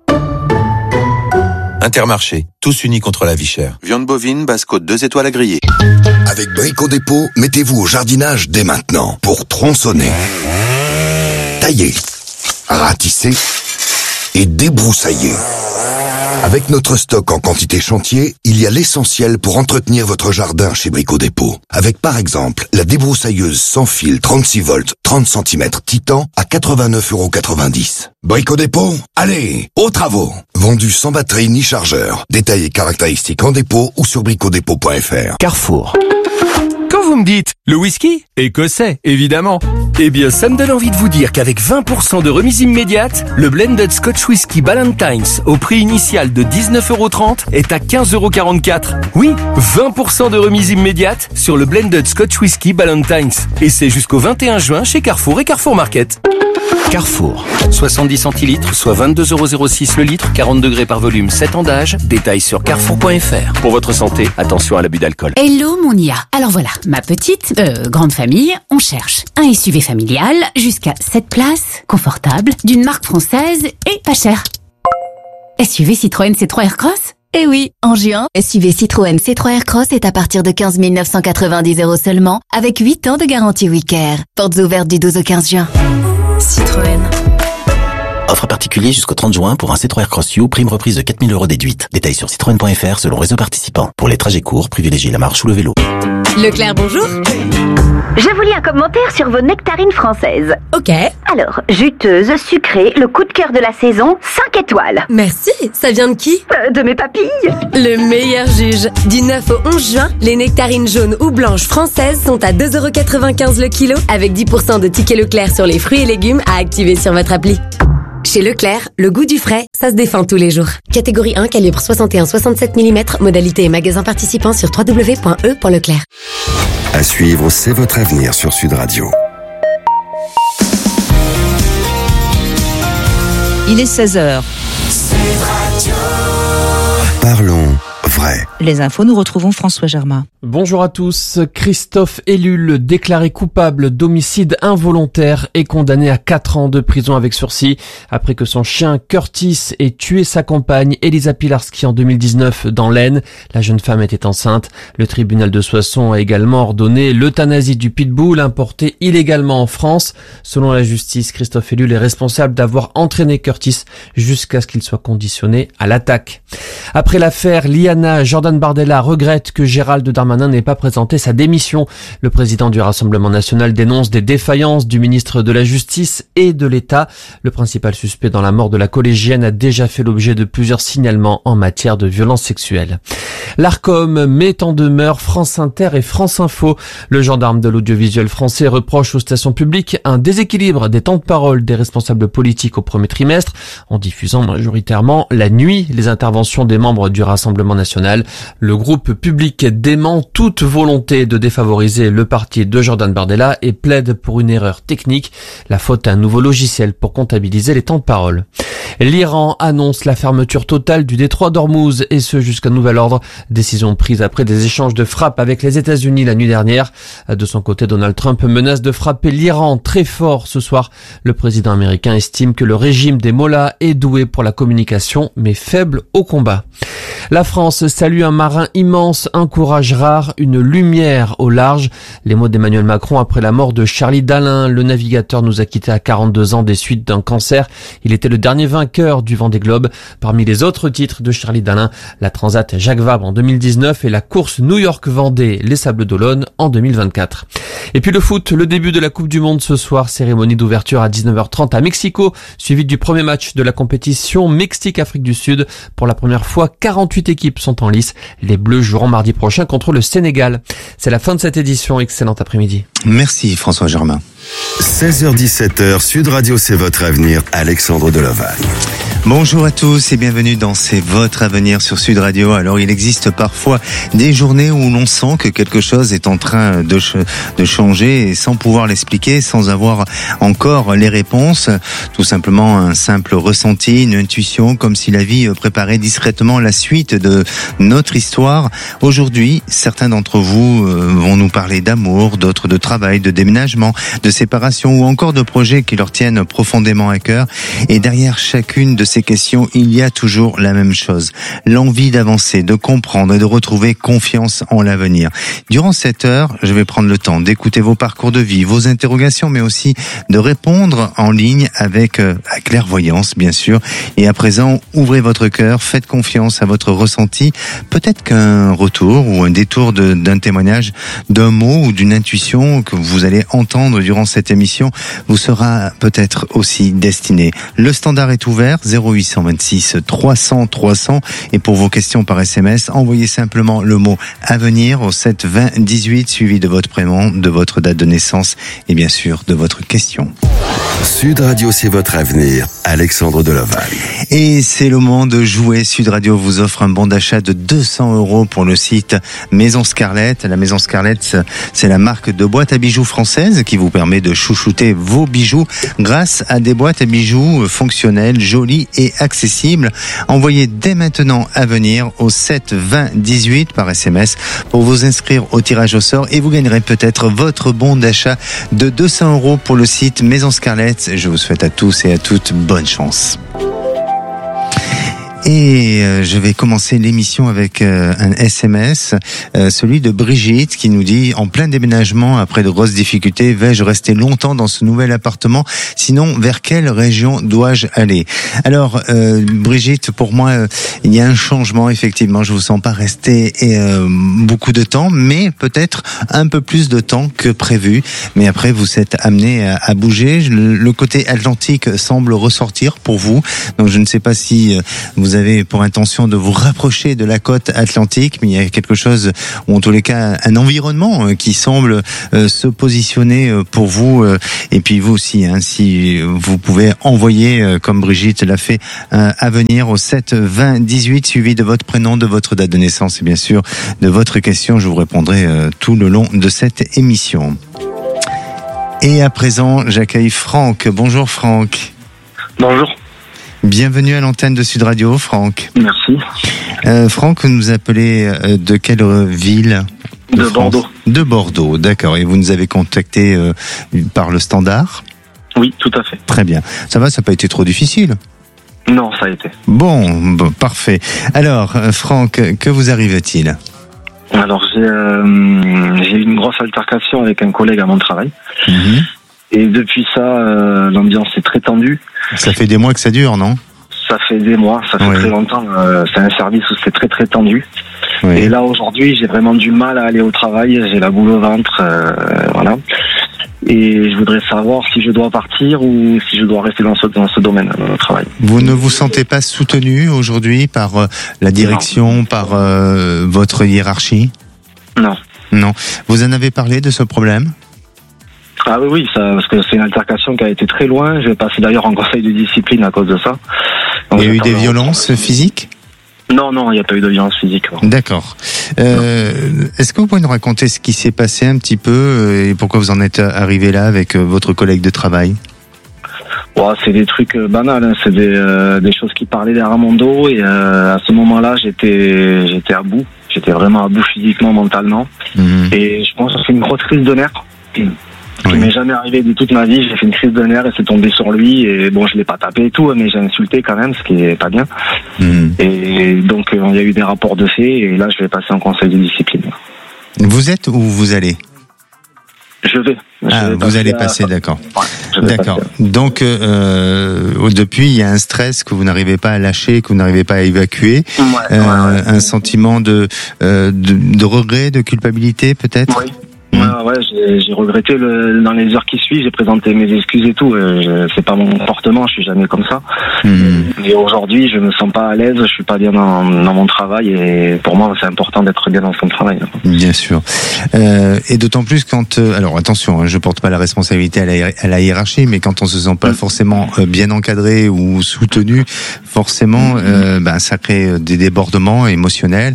Intermarché, tous unis contre la vie chère. Viande bovine, basse côte deux étoiles à griller. Avec Brico Dépôt, mettez-vous au jardinage dès maintenant pour tronçonner, tailler, ratisser et débroussailler. Avec notre stock en quantité chantier, il y a l'essentiel pour entretenir votre jardin chez Brico Dépôt. Avec par exemple la débroussailleuse sans fil trente-six volts, trente centimètres Titan à quatre-vingt-neuf euros quatre-vingt-dix. Brico Dépôt, allez, aux travaux. Vendu sans batterie ni chargeur. Détails et caractéristiques en dépôt ou sur bricodépôt point f r. Carrefour. Quand vous me dites le whisky, écossais, évidemment. Eh bien, ça me donne envie de vous dire qu'avec vingt pour cent de remise immédiate, le blended Scotch Whisky Ballantines, au prix initial de dix-neuf euros trente, est à quinze euros quarante-quatre. Oui, vingt pour cent de remise immédiate sur le blended Scotch Whisky Ballantines. Et c'est jusqu'au vingt et un juin chez Carrefour et Carrefour Market. Carrefour. soixante-dix centilitres, soit vingt-deux euros zéro six le litre, quarante degrés par volume, sept ans d'âge. Détails sur carrefour point f r. Pour votre santé, attention à l'abus d'alcool. Hello mon I A. Alors voilà, ma petite, euh, grande famille, on cherche un S U V familial jusqu'à sept places, confortable, d'une marque française et pas cher. S U V Citroën C trois Aircross? Eh oui, en juin, S U V Citroën C trois Aircross est à partir de quinze mille neuf cent quatre-vingt-dix euros seulement, avec huit ans de garantie WeCare. Portes ouvertes du douze au quinze juin. Citroën. Offre particulier jusqu'au trente juin pour un C trois Aircross U, prime reprise de quatre mille euros déduite. Détails sur citroën point f r selon réseau participant. Pour les trajets courts, privilégiez la marche ou le vélo. Leclerc, bonjour. Je vous lis un commentaire sur vos nectarines françaises. Ok. Alors, juteuse, sucrée, le coup de cœur de la saison, cinq étoiles. Merci. Ça vient de qui? euh, De mes papilles. Le meilleur juge. Du neuf au onze juin, les nectarines jaunes ou blanches françaises sont à deux euros quatre-vingt-quinze le kilo, avec dix pour cent de tickets Leclerc sur les fruits et légumes à activer sur votre appli. Chez Leclerc, le goût du frais, ça se défend tous les jours. Catégorie un, calibre soixante et un virgule soixante-sept millimètres, modalité et magasin participant sur w w w point e point leclerc. À suivre, c'est votre avenir sur Sud Radio. Il est seize heures. Parlons vrai. Les infos, nous retrouvons François Germain. Bonjour à tous. Christophe Ellul, déclaré coupable d'homicide involontaire, est condamné à quatre ans de prison avec sursis après que son chien Curtis ait tué sa compagne Elisa Pilarski en deux mille dix-neuf dans l'Aisne. La jeune femme était enceinte. Le tribunal de Soissons a également ordonné l'euthanasie du pitbull importé illégalement en France. Selon la justice, Christophe Ellul est responsable d'avoir entraîné Curtis jusqu'à ce qu'il soit conditionné à l'attaque. Après l'affaire Liana, Jordan Bardella regrette que Gérald Darmanin n'ait pas présenté sa démission. Le président du Rassemblement national dénonce des défaillances du ministre de la Justice et de l'État. Le principal suspect dans la mort de la collégienne a déjà fait l'objet de plusieurs signalements en matière de violences sexuelles. L'Arcom met en demeure France Inter et France Info. Le gendarme de l'audiovisuel français reproche aux stations publiques un déséquilibre des temps de parole des responsables politiques au premier trimestre, en diffusant majoritairement la nuit les interventions des membres du Rassemblement national. Le groupe public dément toute volonté de défavoriser le parti de Jordan Bardella et plaide pour une erreur technique, la faute à un nouveau logiciel pour comptabiliser les temps de parole. L'Iran annonce la fermeture totale du détroit d'Ormuz, et ce jusqu'à nouvel ordre. Décision prise après des échanges de frappes avec les États-Unis la nuit dernière. De son côté, Donald Trump menace de frapper l'Iran très fort ce soir. Le président américain estime que le régime des mollahs est doué pour la communication, mais faible au combat. La France salue un marin immense, un courage rare, une lumière au large. Les mots d'Emmanuel Macron après la mort de Charlie Dalin. Le navigateur nous a quittés à quarante-deux ans des suites d'un cancer. Il était le dernier vainqueur du Vendée Globe. Parmi les autres titres de Charlie Dalin, la Transat Jacques Vabre en deux mille dix-neuf et la course New York-Vendée, les Sables d'Olonne en deux mille vingt-quatre. Et puis le foot, le début de la Coupe du Monde ce soir, cérémonie d'ouverture à dix-neuf heures trente à Mexico, suivi du premier match de la compétition Mexique-Afrique du Sud. Pour la première fois, quarante-huit équipes sont en lice. Les Bleus joueront mardi prochain contre le Sénégal. C'est la fin de cette édition. Excellent après-midi. Merci François Germain. seize heures dix-sept heures, Sud Radio, c'est votre avenir. Alexandre Deloval. Bonjour à tous et bienvenue dans C'est votre avenir sur Sud Radio. Alors il existe parfois des journées où l'on sent que quelque chose est en train de, ch- de changer et sans pouvoir l'expliquer, sans avoir encore les réponses. Tout simplement un simple ressenti, une intuition, comme si la vie préparait discrètement la suite de notre histoire. Aujourd'hui, certains d'entre vous vont nous parler d'amour, d'autres de travail, de déménagement, de séparation ou encore de projets qui leur tiennent profondément à cœur. Et derrière chacune de ces questions, il y a toujours la même chose. L'envie d'avancer, de comprendre et de retrouver confiance en l'avenir. Durant cette heure, je vais prendre le temps d'écouter vos parcours de vie, vos interrogations, mais aussi de répondre en ligne avec euh, à clairvoyance, bien sûr. Et à présent, ouvrez votre cœur, faites confiance à votre ressenti. Peut-être qu'un retour ou un détour de, d'un témoignage, d'un mot ou d'une intuition que vous allez entendre durant cette émission vous sera peut-être aussi destiné. Le standard est ouvert, zéro huit cent vingt-six trois cents trois cents, et pour vos questions par S M S, envoyez simplement le mot avenir au sept vingt dix-huit suivi de votre prénom, de votre date de naissance et bien sûr de votre question. Sud Radio, c'est votre avenir. Alexandre Deloval. Et c'est le moment de jouer. Sud Radio vous offre un bon d'achat de deux cents euros pour le site Maison Scarlett. La Maison Scarlett, c'est la marque de boîtes à bijoux française qui vous permet de chouchouter vos bijoux grâce à des boîtes à bijoux fonctionnelles, jolies et accessibles. Envoyez dès maintenant à venir au sept vingt dix-huit par S M S pour vous inscrire au tirage au sort et vous gagnerez peut-être votre bon d'achat de deux cents euros pour le site Maison Scarlett. Je vous souhaite à tous et à toutes bonne chance. Et euh, je vais commencer l'émission avec euh, un S M S, euh, celui de Brigitte qui nous dit: en plein déménagement, après de grosses difficultés, vais-je rester longtemps dans ce nouvel appartement? Sinon, vers quelle région dois-je aller? Alors, euh, Brigitte, pour moi, euh, il y a un changement, effectivement. Je vous sens pas rester euh, beaucoup de temps, mais peut-être un peu plus de temps que prévu. Mais après, vous êtes amené à, à bouger. Le, le côté atlantique semble ressortir pour vous. Donc, je ne sais pas si euh, vous avez pour intention de vous rapprocher de la côte atlantique, mais il y a quelque chose, ou en tous les cas, un environnement qui semble euh, se positionner pour vous. Euh, et puis vous aussi, hein, si vous pouvez envoyer, euh, comme Brigitte l'a fait, un à venir au sept vingt dix-huit, suivi de votre prénom, de votre date de naissance et bien sûr de votre question. Je vous répondrai euh, tout le long de cette émission. Et à présent, j'accueille Franck. Bonjour Franck. Bonjour. Bienvenue à l'antenne de Sud Radio, Franck. Merci. Euh, Franck, vous nous appelez euh, de quelle ville? De, de Bordeaux. De Bordeaux, d'accord. Et vous nous avez contacté euh, par le standard? Oui, tout à fait. Très bien. Ça va, ça n'a pas été trop difficile? Non, ça a été. Bon, bon parfait. Alors, euh, Franck, que vous arrive-t-il? Alors, j'ai, euh, j'ai eu une grosse altercation avec un collègue à mon travail. Mmh. Et depuis ça, euh, l'ambiance est très tendue. Ça fait des mois que ça dure, non? Ça fait des mois, ça fait oui. très longtemps. Euh, c'est un service où c'est très très tendu. Oui. Et là, aujourd'hui, j'ai vraiment du mal à aller au travail. J'ai la boule au ventre, euh, voilà. Et je voudrais savoir si je dois partir ou si je dois rester dans ce, dans ce domaine, dans le travail. Vous ne vous sentez pas soutenu aujourd'hui par euh, la direction, non. par euh, votre hiérarchie? Non. Non. Vous en avez parlé de ce problème? Ah oui, oui, ça, parce que c'est une altercation qui a été très loin. Je vais passer d'ailleurs en conseil de discipline à cause de ça. Donc, il y a eu des violences physiques? Non, non, il n'y a pas eu de violence physique. Non. D'accord. Euh, est-ce que vous pouvez nous raconter ce qui s'est passé un petit peu et pourquoi vous en êtes arrivé là avec votre collègue de travail? Ouais, c'est des trucs banals, hein. C'est des, euh, des choses qui parlaient derrière mon dos et euh, à ce moment-là, j'étais, j'étais à bout. J'étais vraiment à bout physiquement, mentalement. Mmh. Et je pense que c'est une grosse crise de nerfs. Qui oui. m'est jamais arrivé de toute ma vie. J'ai fait une crise de nerfs et c'est tombé sur lui. Et bon, je l'ai pas tapé et tout, mais j'ai insulté quand même, ce qui est pas bien. Mmh. Et donc, il euh, y a eu des rapports de fait. Et là, je vais passer en conseil de discipline. Vous êtes ou vous allez? Je vais. Je ah, vais vous allez passer, à... d'accord. Ouais, d'accord. Passer. Donc, euh, depuis, il y a un stress que vous n'arrivez pas à lâcher, que vous n'arrivez pas à évacuer. Ouais, euh, ouais, ouais. Un sentiment de, euh, de, de regret, de culpabilité, peut-être? Oui. Ouais, ouais, j'ai, j'ai regretté le, dans les heures qui suivent, j'ai présenté mes excuses et tout. Euh, je, c'est pas mon comportement, je suis jamais comme ça. Mmh. Et aujourd'hui, je me sens pas à l'aise, je suis pas bien dans, dans mon travail et pour moi, c'est important d'être bien dans son travail. Bien sûr. Euh, et d'autant plus quand, euh, alors attention, hein, je porte pas la responsabilité à la, à la hiérarchie, mais quand on se sent pas mmh. forcément euh, bien encadré ou soutenu, forcément, mmh. euh, ben ça crée des débordements émotionnels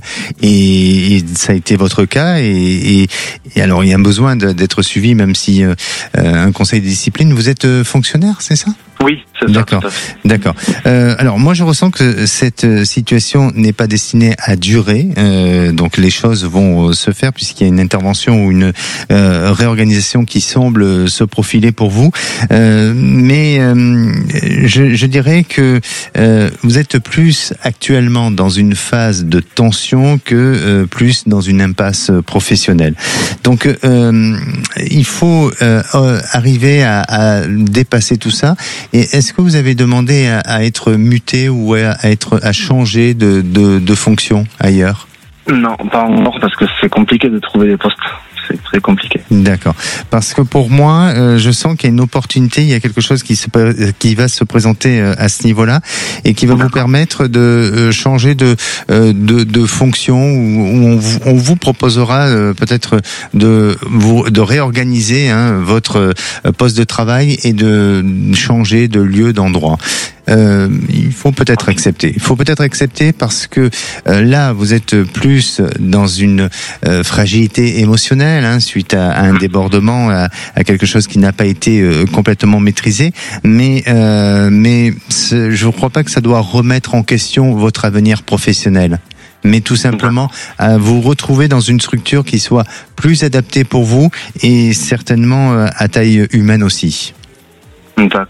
et, et ça a été votre cas. Et, et, et alors il y a un besoin de, d'être suivi, même si euh, un conseil de discipline. Vous êtes euh, fonctionnaire, c'est ça? Oui, c'est ça. D'accord, d'accord. Euh, alors moi je ressens que cette situation n'est pas destinée à durer, euh, donc les choses vont se faire puisqu'il y a une intervention ou une euh, réorganisation qui semble se profiler pour vous. Euh, mais euh, je, je dirais que euh, vous êtes plus actuellement dans une phase de tension que euh, plus dans une impasse professionnelle. Donc euh, il faut euh, arriver à, à dépasser tout ça. Et est-ce que vous avez demandé à, à être muté ou à, à être à changer de, de, de fonction ailleurs? Non, pas encore parce que c'est compliqué de trouver des postes. C'est très compliqué. D'accord. Parce que pour moi, euh, je sens qu'il y a une opportunité, il y a quelque chose qui, se, qui va se présenter euh, à ce niveau-là et qui va D'accord. vous permettre de euh, changer de, euh, de, de fonction où, où on, vous, on vous proposera euh, peut-être de, vous, de réorganiser hein, votre poste de travail et de changer de lieu, d'endroit. Euh, il faut peut-être accepter. Il faut peut-être accepter parce que euh, là, vous êtes plus dans une euh, fragilité émotionnelle hein, suite à, à un débordement, à, à quelque chose qui n'a pas été euh, complètement maîtrisé. Mais euh, mais je ne crois pas que ça doit remettre en question votre avenir professionnel. Mais tout simplement à vous retrouver dans une structure qui soit plus adaptée pour vous et certainement à taille humaine aussi. D'accord.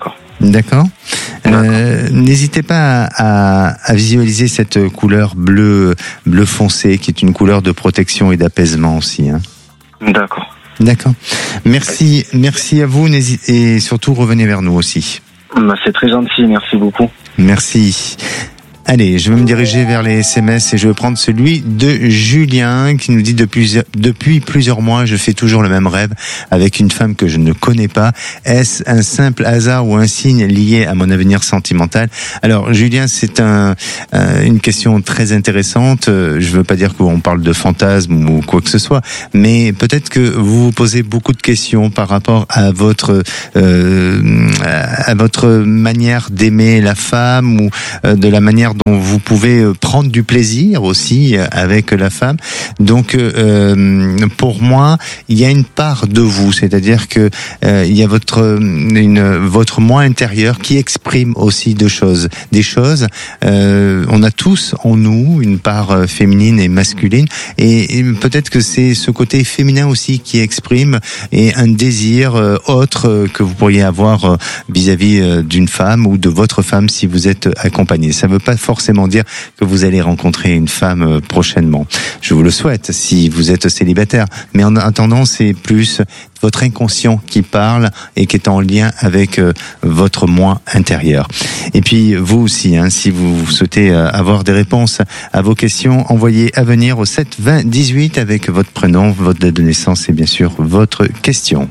D'accord. Euh, n'hésitez pas à, à, à visualiser cette couleur bleu, bleu foncé, qui est une couleur de protection et d'apaisement aussi. Hein. D'accord. D'accord. Merci, merci à vous, et surtout revenez vers nous aussi. Bah, c'est très gentil, merci beaucoup. Merci. Allez, je vais me diriger vers les S M S et je vais prendre celui de Julien qui nous dit depuis, depuis plusieurs mois, je fais toujours le même rêve avec une femme que je ne connais pas. Est-ce un simple hasard ou un signe lié à mon avenir sentimental? Alors, Julien, c'est un, euh, une question très intéressante. Je veux pas dire qu'on parle de fantasme ou quoi que ce soit, mais peut-être que vous vous posez beaucoup de questions par rapport à votre, euh, à votre manière d'aimer la femme ou euh, de la manière dont vous pouvez prendre du plaisir aussi avec la femme. Donc, euh, pour moi, il y a une part de vous, c'est-à-dire que euh, il y a votre une, votre moi intérieur qui exprime aussi deux choses, des choses. Euh, on a tous en nous une part féminine et masculine, et, et peut-être que c'est ce côté féminin aussi qui exprime et un désir euh, autre que vous pourriez avoir vis-à-vis euh, d'une femme ou de votre femme si vous êtes accompagné. Ça ne veut pas forcément dire que vous allez rencontrer une femme prochainement. Je vous le souhaite si vous êtes célibataire. Mais en attendant, c'est plus votre inconscient qui parle et qui est en lien avec euh, votre moi intérieur. Et puis vous aussi, hein, si vous souhaitez euh, avoir des réponses à vos questions, envoyez à venir au sept vingt dix-huit avec votre prénom, votre date de naissance et bien sûr votre question.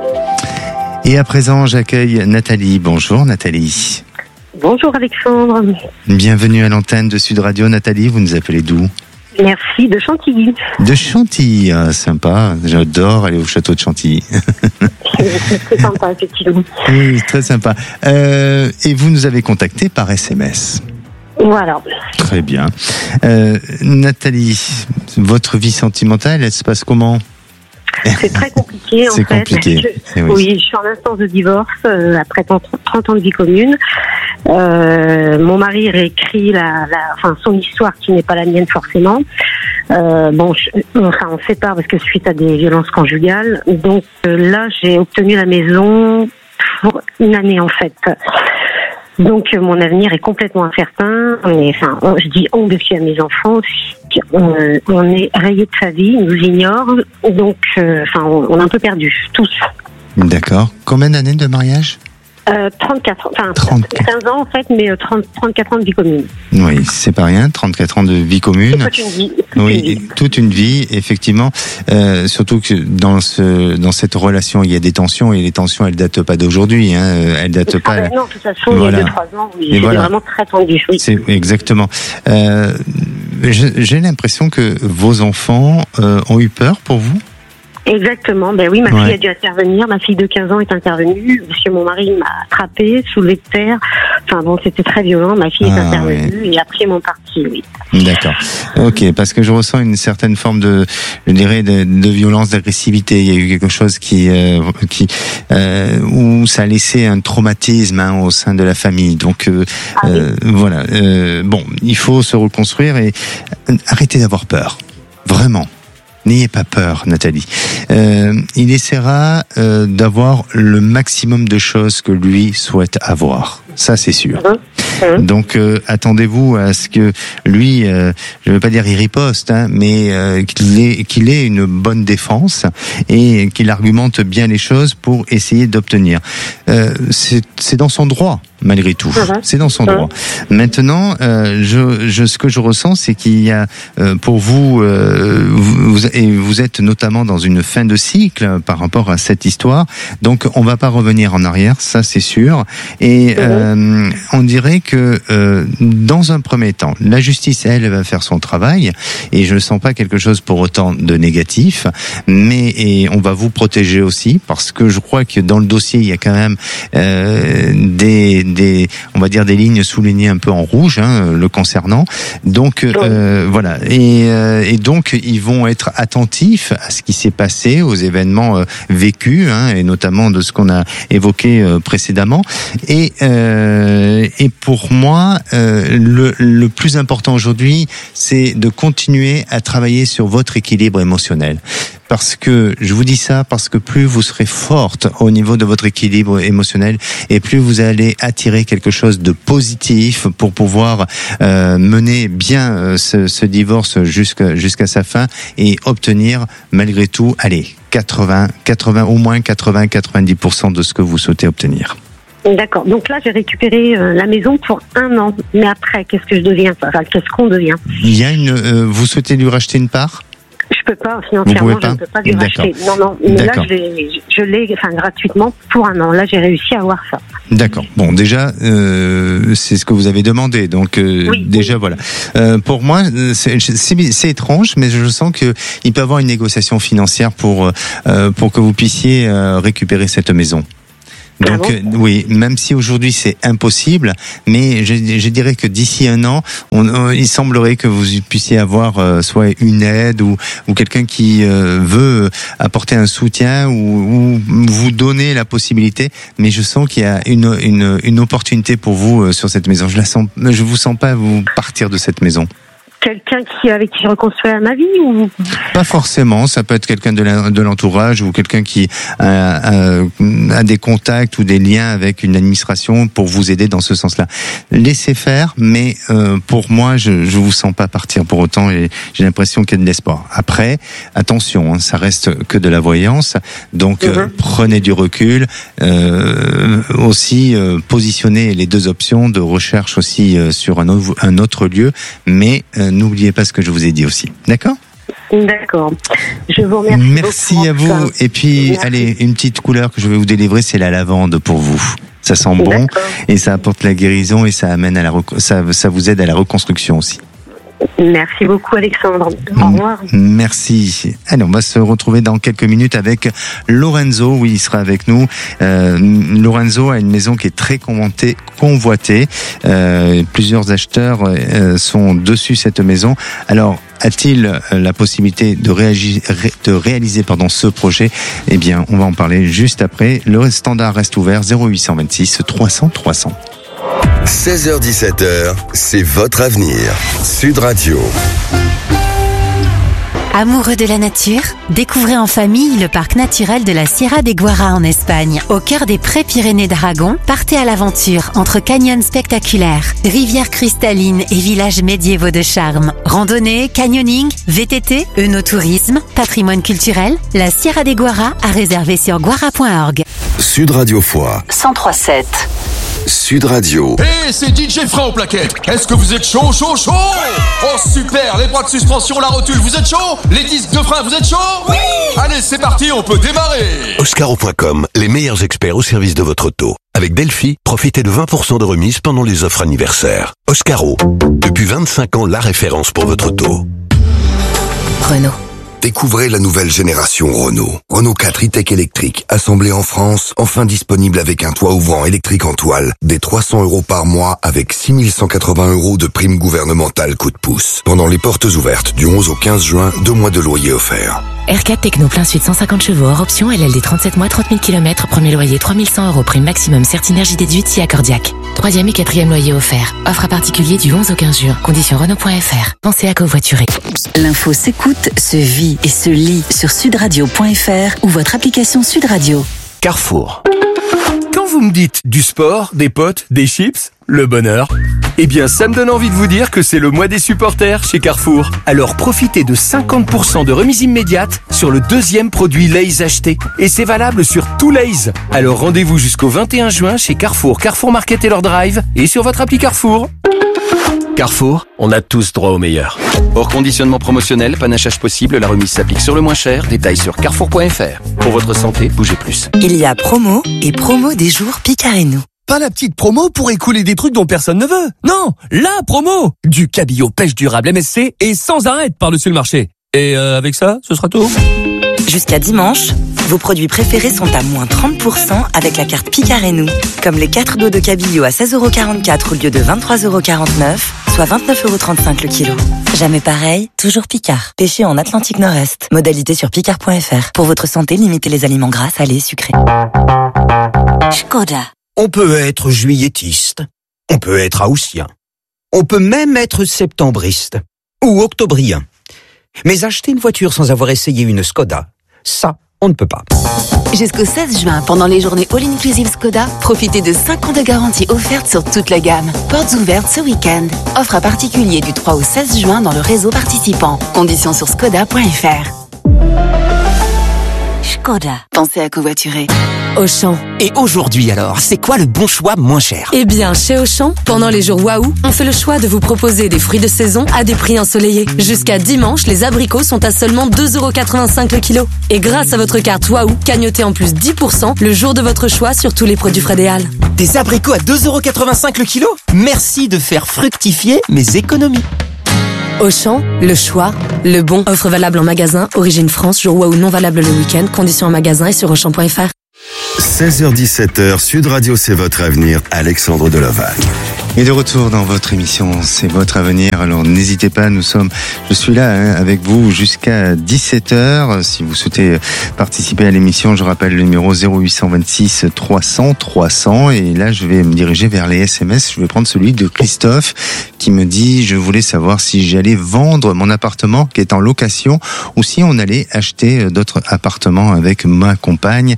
Et à présent, j'accueille Nathalie. Bonjour Nathalie. Bonjour Alexandre. Bienvenue à l'antenne de Sud Radio. Nathalie, vous nous appelez d'où? Merci, de Chantilly. De Chantilly, ah, sympa. J'adore aller au château de Chantilly. C'est très sympa, effectivement. Oui, très sympa. Euh, et vous nous avez contacté par S M S. Voilà. Très bien. Euh, Nathalie, votre vie sentimentale, elle se passe comment? C'est très compliqué en C'est fait. compliqué. Je, oui. oui, je suis en instance de divorce euh, après trente ans de vie commune. Euh, mon mari réécrit la, la, enfin son histoire qui n'est pas la mienne forcément. Euh, bon, je, enfin on se sépare parce que suite à des violences conjugales. Donc euh, là, j'ai obtenu la maison pour une année en fait. Donc euh, mon avenir est complètement incertain. On est, enfin, on, je dis on parce qu'il y a mes enfants aussi. On, on est rayé de sa vie, ils nous ignorent. Donc, euh, enfin, on, on est un peu perdus tous. D'accord. Combien d'années de mariage? Euh, trente-quatre, enfin trente-quatre. quinze ans en fait, mais trente, trente-quatre ans de vie commune. Oui, c'est pas rien, trente-quatre ans de vie commune. Toute une vie. Toute oui, une vie. toute une vie, effectivement. Euh, surtout que dans ce, dans cette relation, il y a des tensions et les tensions, elles datent pas d'aujourd'hui. Hein, elles datent ah pas. Ben non, de toute façon, voilà. il y a deux trois ans, oui, et c'était voilà. vraiment très tendu. Oui. C'est exactement. Euh, j'ai l'impression que vos enfants euh, ont eu peur pour vous. Exactement, ben oui, ma ouais. fille a dû intervenir, ma fille de quinze ans est intervenue, parce que mon mari m'a attrapée, soulevée de terre, enfin bon, c'était très violent, ma fille ah, est intervenue, ouais. et après ils m'ont parti, oui. D'accord, ok, parce que je ressens une certaine forme de, je dirais, de, de violence, d'agressivité, il y a eu quelque chose qui, euh, qui euh, où ça a laissé un traumatisme hein, au sein de la famille, donc euh, ah, oui. euh, voilà, euh, bon, il faut se reconstruire et arrêtez d'avoir peur, vraiment. N'ayez pas peur, Nathalie. Euh, il essaiera euh, d'avoir le maximum de choses que lui souhaite avoir. Ça, c'est sûr. Mmh. Donc, euh, attendez-vous à ce que lui, euh, je ne veux pas dire il riposte, hein, mais euh, qu'il ait, qu'il ait une bonne défense et qu'il argumente bien les choses pour essayer d'obtenir. Euh, c'est, c'est dans son droit. Malgré tout, mmh. c'est dans son mmh. droit. Maintenant, euh, je, je, ce que je ressens, c'est qu'il y a euh, pour vous, euh, vous, et vous êtes notamment dans une fin de cycle par rapport à cette histoire. Donc, on va pas revenir en arrière, ça c'est sûr. Et mmh. euh, on dirait que euh, dans un premier temps, la justice, elle, va faire son travail. Et je ne sens pas quelque chose pour autant de négatif, mais et on va vous protéger aussi parce que je crois que dans le dossier, il y a quand même euh, des des, on va dire des lignes soulignées un peu en rouge, hein, le concernant. Donc euh, voilà, et, euh, et donc ils vont être attentifs à ce qui s'est passé, aux événements euh, vécus, hein, et notamment de ce qu'on a évoqué euh, précédemment. Et euh, Euh, et pour moi, euh, le, le plus important aujourd'hui, c'est de continuer à travailler sur votre équilibre émotionnel. Parce que, je vous dis ça, parce que plus vous serez forte au niveau de votre équilibre émotionnel et plus vous allez attirer quelque chose de positif pour pouvoir euh, mener bien euh, ce, ce divorce jusqu'à, jusqu'à sa fin et obtenir malgré tout, allez, quatre-vingts, quatre-vingts, au moins quatre-vingts, quatre-vingt-dix pour cent de ce que vous souhaitez obtenir. D'accord. Donc là, j'ai récupéré euh, la maison pour un an. Mais après, qu'est-ce que je deviens? Enfin, qu'est-ce qu'on devient? Il y a une, euh, vous souhaitez lui racheter une part? Je peux pas, financièrement, je ne peux pas lui racheter. Non, non, mais D'accord. là, je l'ai, je l'ai enfin, gratuitement pour un an. Là, j'ai réussi à avoir ça. D'accord. Bon, déjà, euh, c'est ce que vous avez demandé. Donc, euh, oui, déjà, oui. voilà. Euh, pour moi, c'est, c'est, c'est étrange, mais je sens que il peut y avoir une négociation financière pour, euh, pour que vous puissiez euh, récupérer cette maison. Donc ah bon oui, même si aujourd'hui c'est impossible, mais je, je dirais que d'ici un an, on, on, il semblerait que vous puissiez avoir euh, soit une aide ou, ou quelqu'un qui euh, veut apporter un soutien ou, ou vous donner la possibilité. Mais je sens qu'il y a une, une, une opportunité pour vous euh, sur cette maison. Je la sens, je vous sens pas vous partir de cette maison. Quelqu'un qui, avec qui je reconstruis ma vie ou pas forcément, ça peut être quelqu'un de, la, de l'entourage ou quelqu'un qui a, a, a des contacts ou des liens avec une administration pour vous aider dans ce sens-là. Laissez faire, mais euh, pour moi, je je vous sens pas partir pour autant et j'ai l'impression qu'il y a de l'espoir. Après, attention, hein, ça reste que de la voyance, donc mm-hmm. euh, prenez du recul, euh, aussi euh, positionnez les deux options de recherche aussi euh, sur un autre, un autre lieu, mais euh, n'oubliez pas ce que je vous ai dit aussi. D'accord ? D'accord. Je vous remercie. Merci à vous. Ça. Et puis, Merci. allez, une petite couleur que je vais vous délivrer, c'est la lavande pour vous. Ça sent bon D'accord. et ça apporte la guérison et ça amène à la ça, ça vous aide à la reconstruction aussi. Merci beaucoup Alexandre. Au revoir. Merci. Allez, on va se retrouver dans quelques minutes avec Lorenzo. Oui, il sera avec nous. Euh, Lorenzo a une maison qui est très convoitée. convoitée. Euh, plusieurs acheteurs euh, sont dessus cette maison. Alors, a-t-il la possibilité de, réagir, de réaliser pardon, ce projet ? Eh bien, on va en parler juste après. Le standard reste ouvert zéro huit cent vingt-six trois cents trois cents. seize heures dix-sept heures, c'est votre avenir. Sud Radio. Amoureux de la nature, découvrez en famille le parc naturel de la Sierra de Guara en Espagne. Au cœur des Prés-Pyrénées d'Aragon, partez à l'aventure entre canyons spectaculaires, rivières cristallines et villages médiévaux de charme. Randonnée, canyoning, V T T, œnotourisme, patrimoine culturel, la Sierra de Guara à réserver sur guara point org. Sud Radio Foix. cent trois sept. Sud Radio. Hey, c'est D J Fred au plaquette. Est-ce que vous êtes chaud, chaud, chaud? Oh super, les bras de suspension, la rotule, vous êtes chaud? Les disques de frein, vous êtes chaud? Oui. Allez, c'est parti, on peut démarrer. Oscaro point com, les meilleurs experts au service de votre auto. Avec Delphi, profitez de vingt pour cent de remise pendant les offres anniversaires. Oscaro, depuis vingt-cinq ans, la référence pour votre auto. Renault. Découvrez la nouvelle génération Renault. Renault quatre e-Tech électrique, assemblé en France, enfin disponible avec un toit ouvrant électrique en toile, des trois cents euros par mois avec six mille cent quatre-vingts euros de prime gouvernementale coup de pouce. Pendant les portes ouvertes du onze au quinze juin, deux mois de loyer offerts. R quatre Techno plein sud cent cinquante chevaux hors option, L L D trente-sept mois, trente mille kilomètres, premier loyer trois mille cent euros, prime maximum Certinergie déduite si accordiaque. Troisième et quatrième loyer offert. Offre à particulier du onze au quinze juin. Conditions Renault point F R. Pensez à covoiturer. L'info s'écoute, se vit et se lit sur sudradio point F R ou votre application Sud Radio. Carrefour. Quand vous me dites du sport, des potes, des chips, le bonheur, eh bien ça me donne envie de vous dire que c'est le mois des supporters chez Carrefour. Alors profitez de cinquante pour cent de remise immédiate sur le deuxième produit Lay's acheté. Et c'est valable sur tout Lay's. Alors rendez-vous jusqu'au vingt et un juin chez Carrefour, Carrefour Market et leur drive et sur votre appli Carrefour. Carrefour, on a tous droit au meilleur. Hors conditionnement promotionnel, panachage possible, la remise s'applique sur le moins cher. Détails sur carrefour point F R. Pour votre santé, bougez plus. Il y a promo et promo des jours Picard et nous. Pas la petite promo pour écouler des trucs dont personne ne veut. Non, la promo du cabillaud pêche durable M S C et sans arrêt par-dessus le marché. Et euh, avec ça, ce sera tout. Jusqu'à dimanche, vos produits préférés sont à moins trente pour cent avec la carte Picard et nous. Comme les quatre dos de cabillaud à seize euros quarante-quatre au lieu de vingt-trois euros quarante-neuf, soit vingt-neuf euros trente-cinq le kilo. Jamais pareil, toujours Picard. Pêché en Atlantique Nord-Est. Modalité sur picard point F R. Pour votre santé, limitez les aliments gras, salés, sucrés. Skoda. On peut être juilletiste, on peut être haussien, on peut même être septembriste ou octobrien. Mais acheter une voiture sans avoir essayé une Skoda, ça, on ne peut pas. Jusqu'au seize juin, pendant les journées All-Inclusive Skoda, profitez de cinq ans de garantie offerte sur toute la gamme. Portes ouvertes ce week-end. Offre à particulier du trois au seize juin dans le réseau participant. Conditions sur skoda point f r. Skoda. Pensez à covoiturer. Auchan. Et aujourd'hui alors, c'est quoi le bon choix moins cher? Eh bien, chez Auchan, pendant les jours Waouh, on fait le choix de vous proposer des fruits de saison à des prix ensoleillés. Jusqu'à dimanche, les abricots sont à seulement deux euros quatre-vingt-cinq le kilo. Et grâce à votre carte Waouh, cagnotez en plus dix pour cent le jour de votre choix sur tous les produits Frédéal. Des abricots à deux euros quatre-vingt-cinq le kilo? Merci de faire fructifier mes économies. Auchan, le choix, le bon. Offre valable en magasin, origine France, jour Waouh non valable le week-end. Conditions en magasin et sur auchan point f r. seize heures dix-sept heures, Sud Radio, c'est votre avenir. Alexandre Delovac. Et de retour dans votre émission, c'est votre avenir. Alors n'hésitez pas, nous sommes, je suis là hein, avec vous jusqu'à dix-sept heures. Si vous souhaitez participer à l'émission, je rappelle le numéro zéro huit deux six trois cents trois cents. Et là, je vais me diriger vers les S M S. Je vais prendre celui de Christophe qui me dit, je voulais savoir si j'allais vendre mon appartement qui est en location ou si on allait acheter d'autres appartements avec ma compagne.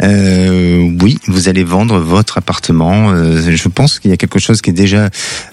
Euh, oui, vous allez vendre votre appartement. Euh, je pense qu'il y a quelque chose qui est déjà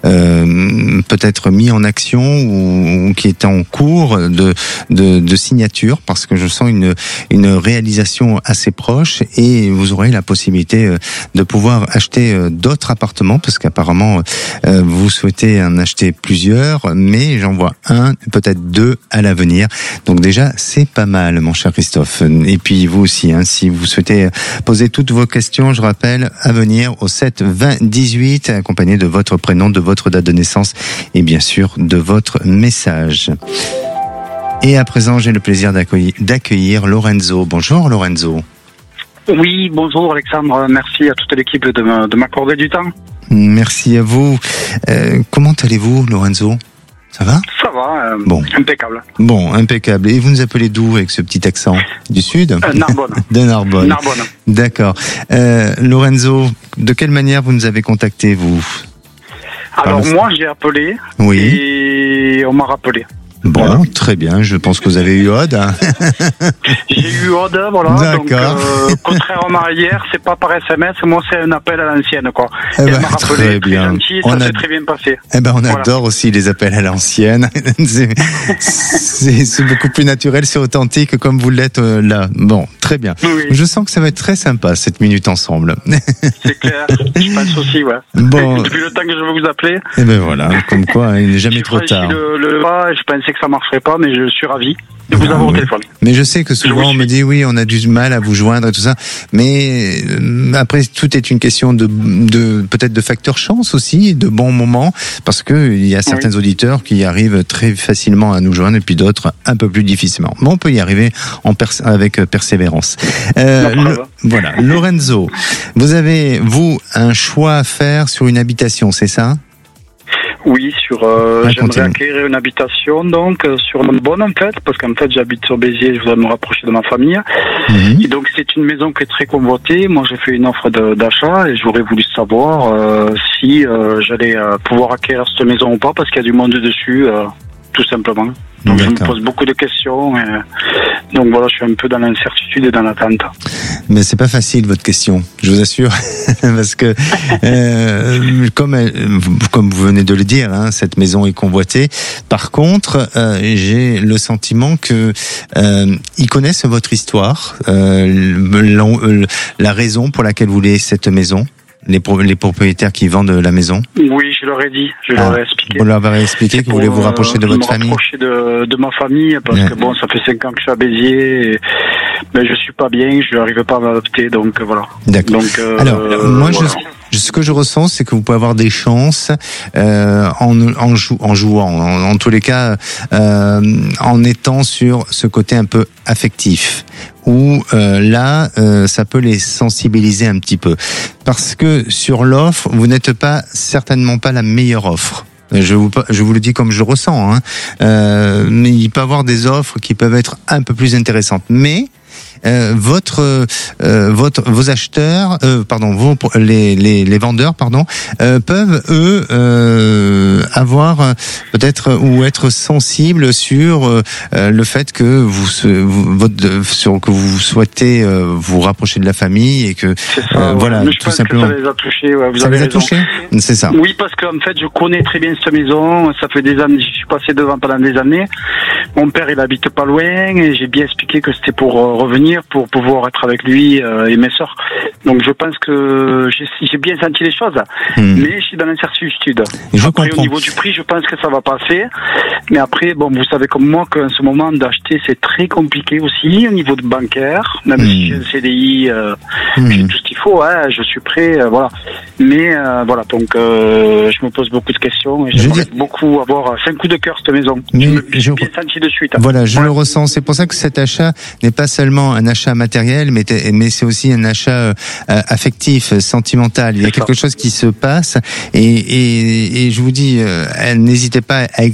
euh, peut-être mis en action ou, ou qui est en cours de, de, de signature, parce que je sens une, une réalisation assez proche et vous aurez la possibilité de pouvoir acheter d'autres appartements, parce qu'apparemment euh, vous souhaitez en acheter plusieurs, mais j'en vois un, peut-être deux à l'avenir. Donc déjà, c'est pas mal, mon cher Christophe. Et puis vous aussi, hein, si vous souhaitez poser toutes vos questions, je rappelle, à venir au sept vingt dix-huit, accompagné de votre prénom, de votre date de naissance et bien sûr de votre message. Et à présent, j'ai le plaisir d'accueillir, d'accueillir Lorenzo. Bonjour Lorenzo. Oui, bonjour Alexandre. Merci à toute l'équipe de, me, de m'accorder du temps. Merci à vous. Euh, comment allez-vous Lorenzo ? Ça va ? Ça va, euh, bon. Impeccable. Bon, impeccable. Et vous nous appelez d'où avec ce petit accent ? Du sud ? euh, Narbonne. De Narbonne. Narbonne. D'accord. Euh, Lorenzo, de quelle manière vous nous avez contacté, vous ? Alors Par moi, j'ai appelé oui. et on m'a rappelé. Bon, voilà. Très bien. Je pense que vous avez eu Aude. Hein. J'ai eu Aude, voilà. D'accord. Donc, euh, contrairement à hier, c'est pas par S M S, moi c'est un appel à l'ancienne, quoi. Eh ben, elle m'a rappelé, très bien. très gentil, on ça a... s'est très bien passé. Eh ben, on voilà. adore aussi les appels à l'ancienne. c'est, c'est, c'est beaucoup plus naturel, c'est authentique comme vous l'êtes euh, là. Bon, très bien. Oui. Je sens que ça va être très sympa cette minute ensemble. C'est clair. Je pense aussi, ouais. Bon. Depuis le temps que je veux vous appeler. Eh ben voilà, comme quoi, il n'est jamais trop tard. Le, le pas, je pensais que ça marcherait pas, mais je suis ravi de vous ah, avoir au oui. téléphone. Mais je sais que souvent on me dit oui, on a du mal à vous joindre et tout ça, mais euh, après tout est une question de, de peut-être de facteur chance aussi, de bons moments, parce que il y a certains oui. auditeurs qui arrivent très facilement à nous joindre et puis d'autres un peu plus difficilement. Mais on peut y arriver en pers- avec persévérance. Euh, le, voilà, Lorenzo, vous avez vous un choix à faire sur une habitation, c'est ça ? Oui, sur euh, ah, j'aimerais continue. acquérir une habitation donc euh, sur Narbonne en fait, parce qu'en fait j'habite sur Béziers, je voudrais me rapprocher de ma famille. Mmh. Et donc c'est une maison qui est très convoitée. Moi j'ai fait une offre de, d'achat et j'aurais voulu savoir euh, si euh, j'allais euh, pouvoir acquérir cette maison ou pas, parce qu'il y a du monde dessus, euh, tout simplement. Donc D'accord. je me pose beaucoup de questions. Et, donc voilà, je suis un peu dans l'incertitude et dans l'attente. Mais c'est pas facile votre question, je vous assure, parce que euh, comme elle, comme vous venez de le dire, hein, cette maison est convoitée. Par contre, euh, j'ai le sentiment que euh, ils connaissent votre histoire, euh, la raison pour laquelle vous voulez cette maison. Les, pro- les propriétaires qui vendent la maison. Oui, je leur ai dit, je ah, leur ai expliqué. Vous leur avez expliqué que vous voulez vous rapprocher de votre famille. Me rapprocher de, de ma famille, parce ouais. que bon, ça fait cinq ans que je suis à Béziers, et, mais je suis pas bien, je n'arrive pas à m'adapter, donc voilà. D'accord. Donc, euh, Alors, euh, moi, voilà. je, ce que je ressens, c'est que vous pouvez avoir des chances euh, en, en, jou- en jouant, en, en tous les cas, euh, en étant sur ce côté un peu affectif. Où euh, là, euh, ça peut les sensibiliser un petit peu. Parce que sur l'offre, vous n'êtes pas certainement pas la meilleure offre. Je vous, je vous le dis comme je le ressens. Hein. Euh, mais il peut y avoir des offres qui peuvent être un peu plus intéressantes. Mais euh, votre, euh, votre, vos acheteurs, euh, pardon, vos, les, les, les vendeurs, pardon, euh, peuvent eux euh, avoir euh, peut-être ou être sensibles sur euh, le fait que vous, vous votre, sur que vous souhaitez euh, vous rapprocher de la famille et que ça, euh, ouais. voilà, Mais je tout pense simplement. que ça les a touchés. Ouais, vous ça avez les a raison. touchés, c'est ça. Oui, parce qu'en fait, je connais très bien cette maison. Ça fait des années, je suis passé devant pendant des années. Mon père, il habite pas loin et j'ai bien expliqué que c'était pour euh, revenir, pour pouvoir être avec lui euh, et mes sœurs. Donc, je pense que j'ai, j'ai bien senti les choses, mmh. mais je suis dans l'incertitude. Je après, comprends. Au niveau du prix, je pense que ça va passer. Mais après, bon, vous savez comme moi qu'en ce moment d'acheter, c'est très compliqué aussi au niveau de bancaire. Même mmh. si j'ai un C D I, euh, mmh. j'ai tout ce qu'il faut. Hein, je suis prêt, euh, voilà. Mais euh, voilà, donc euh, je me pose beaucoup de questions et j'aimerais dis... beaucoup avoir cinq coups de cœur cette maison. Mais je me je... suis bien senti de suite. Voilà, je ouais. le ressens. C'est pour ça que cet achat n'est pas seulement un achat matériel, mais, mais c'est aussi un achat euh, affectif, sentimental. Il y a quelque chose qui se passe et, et, et je vous dis, euh, n'hésitez pas à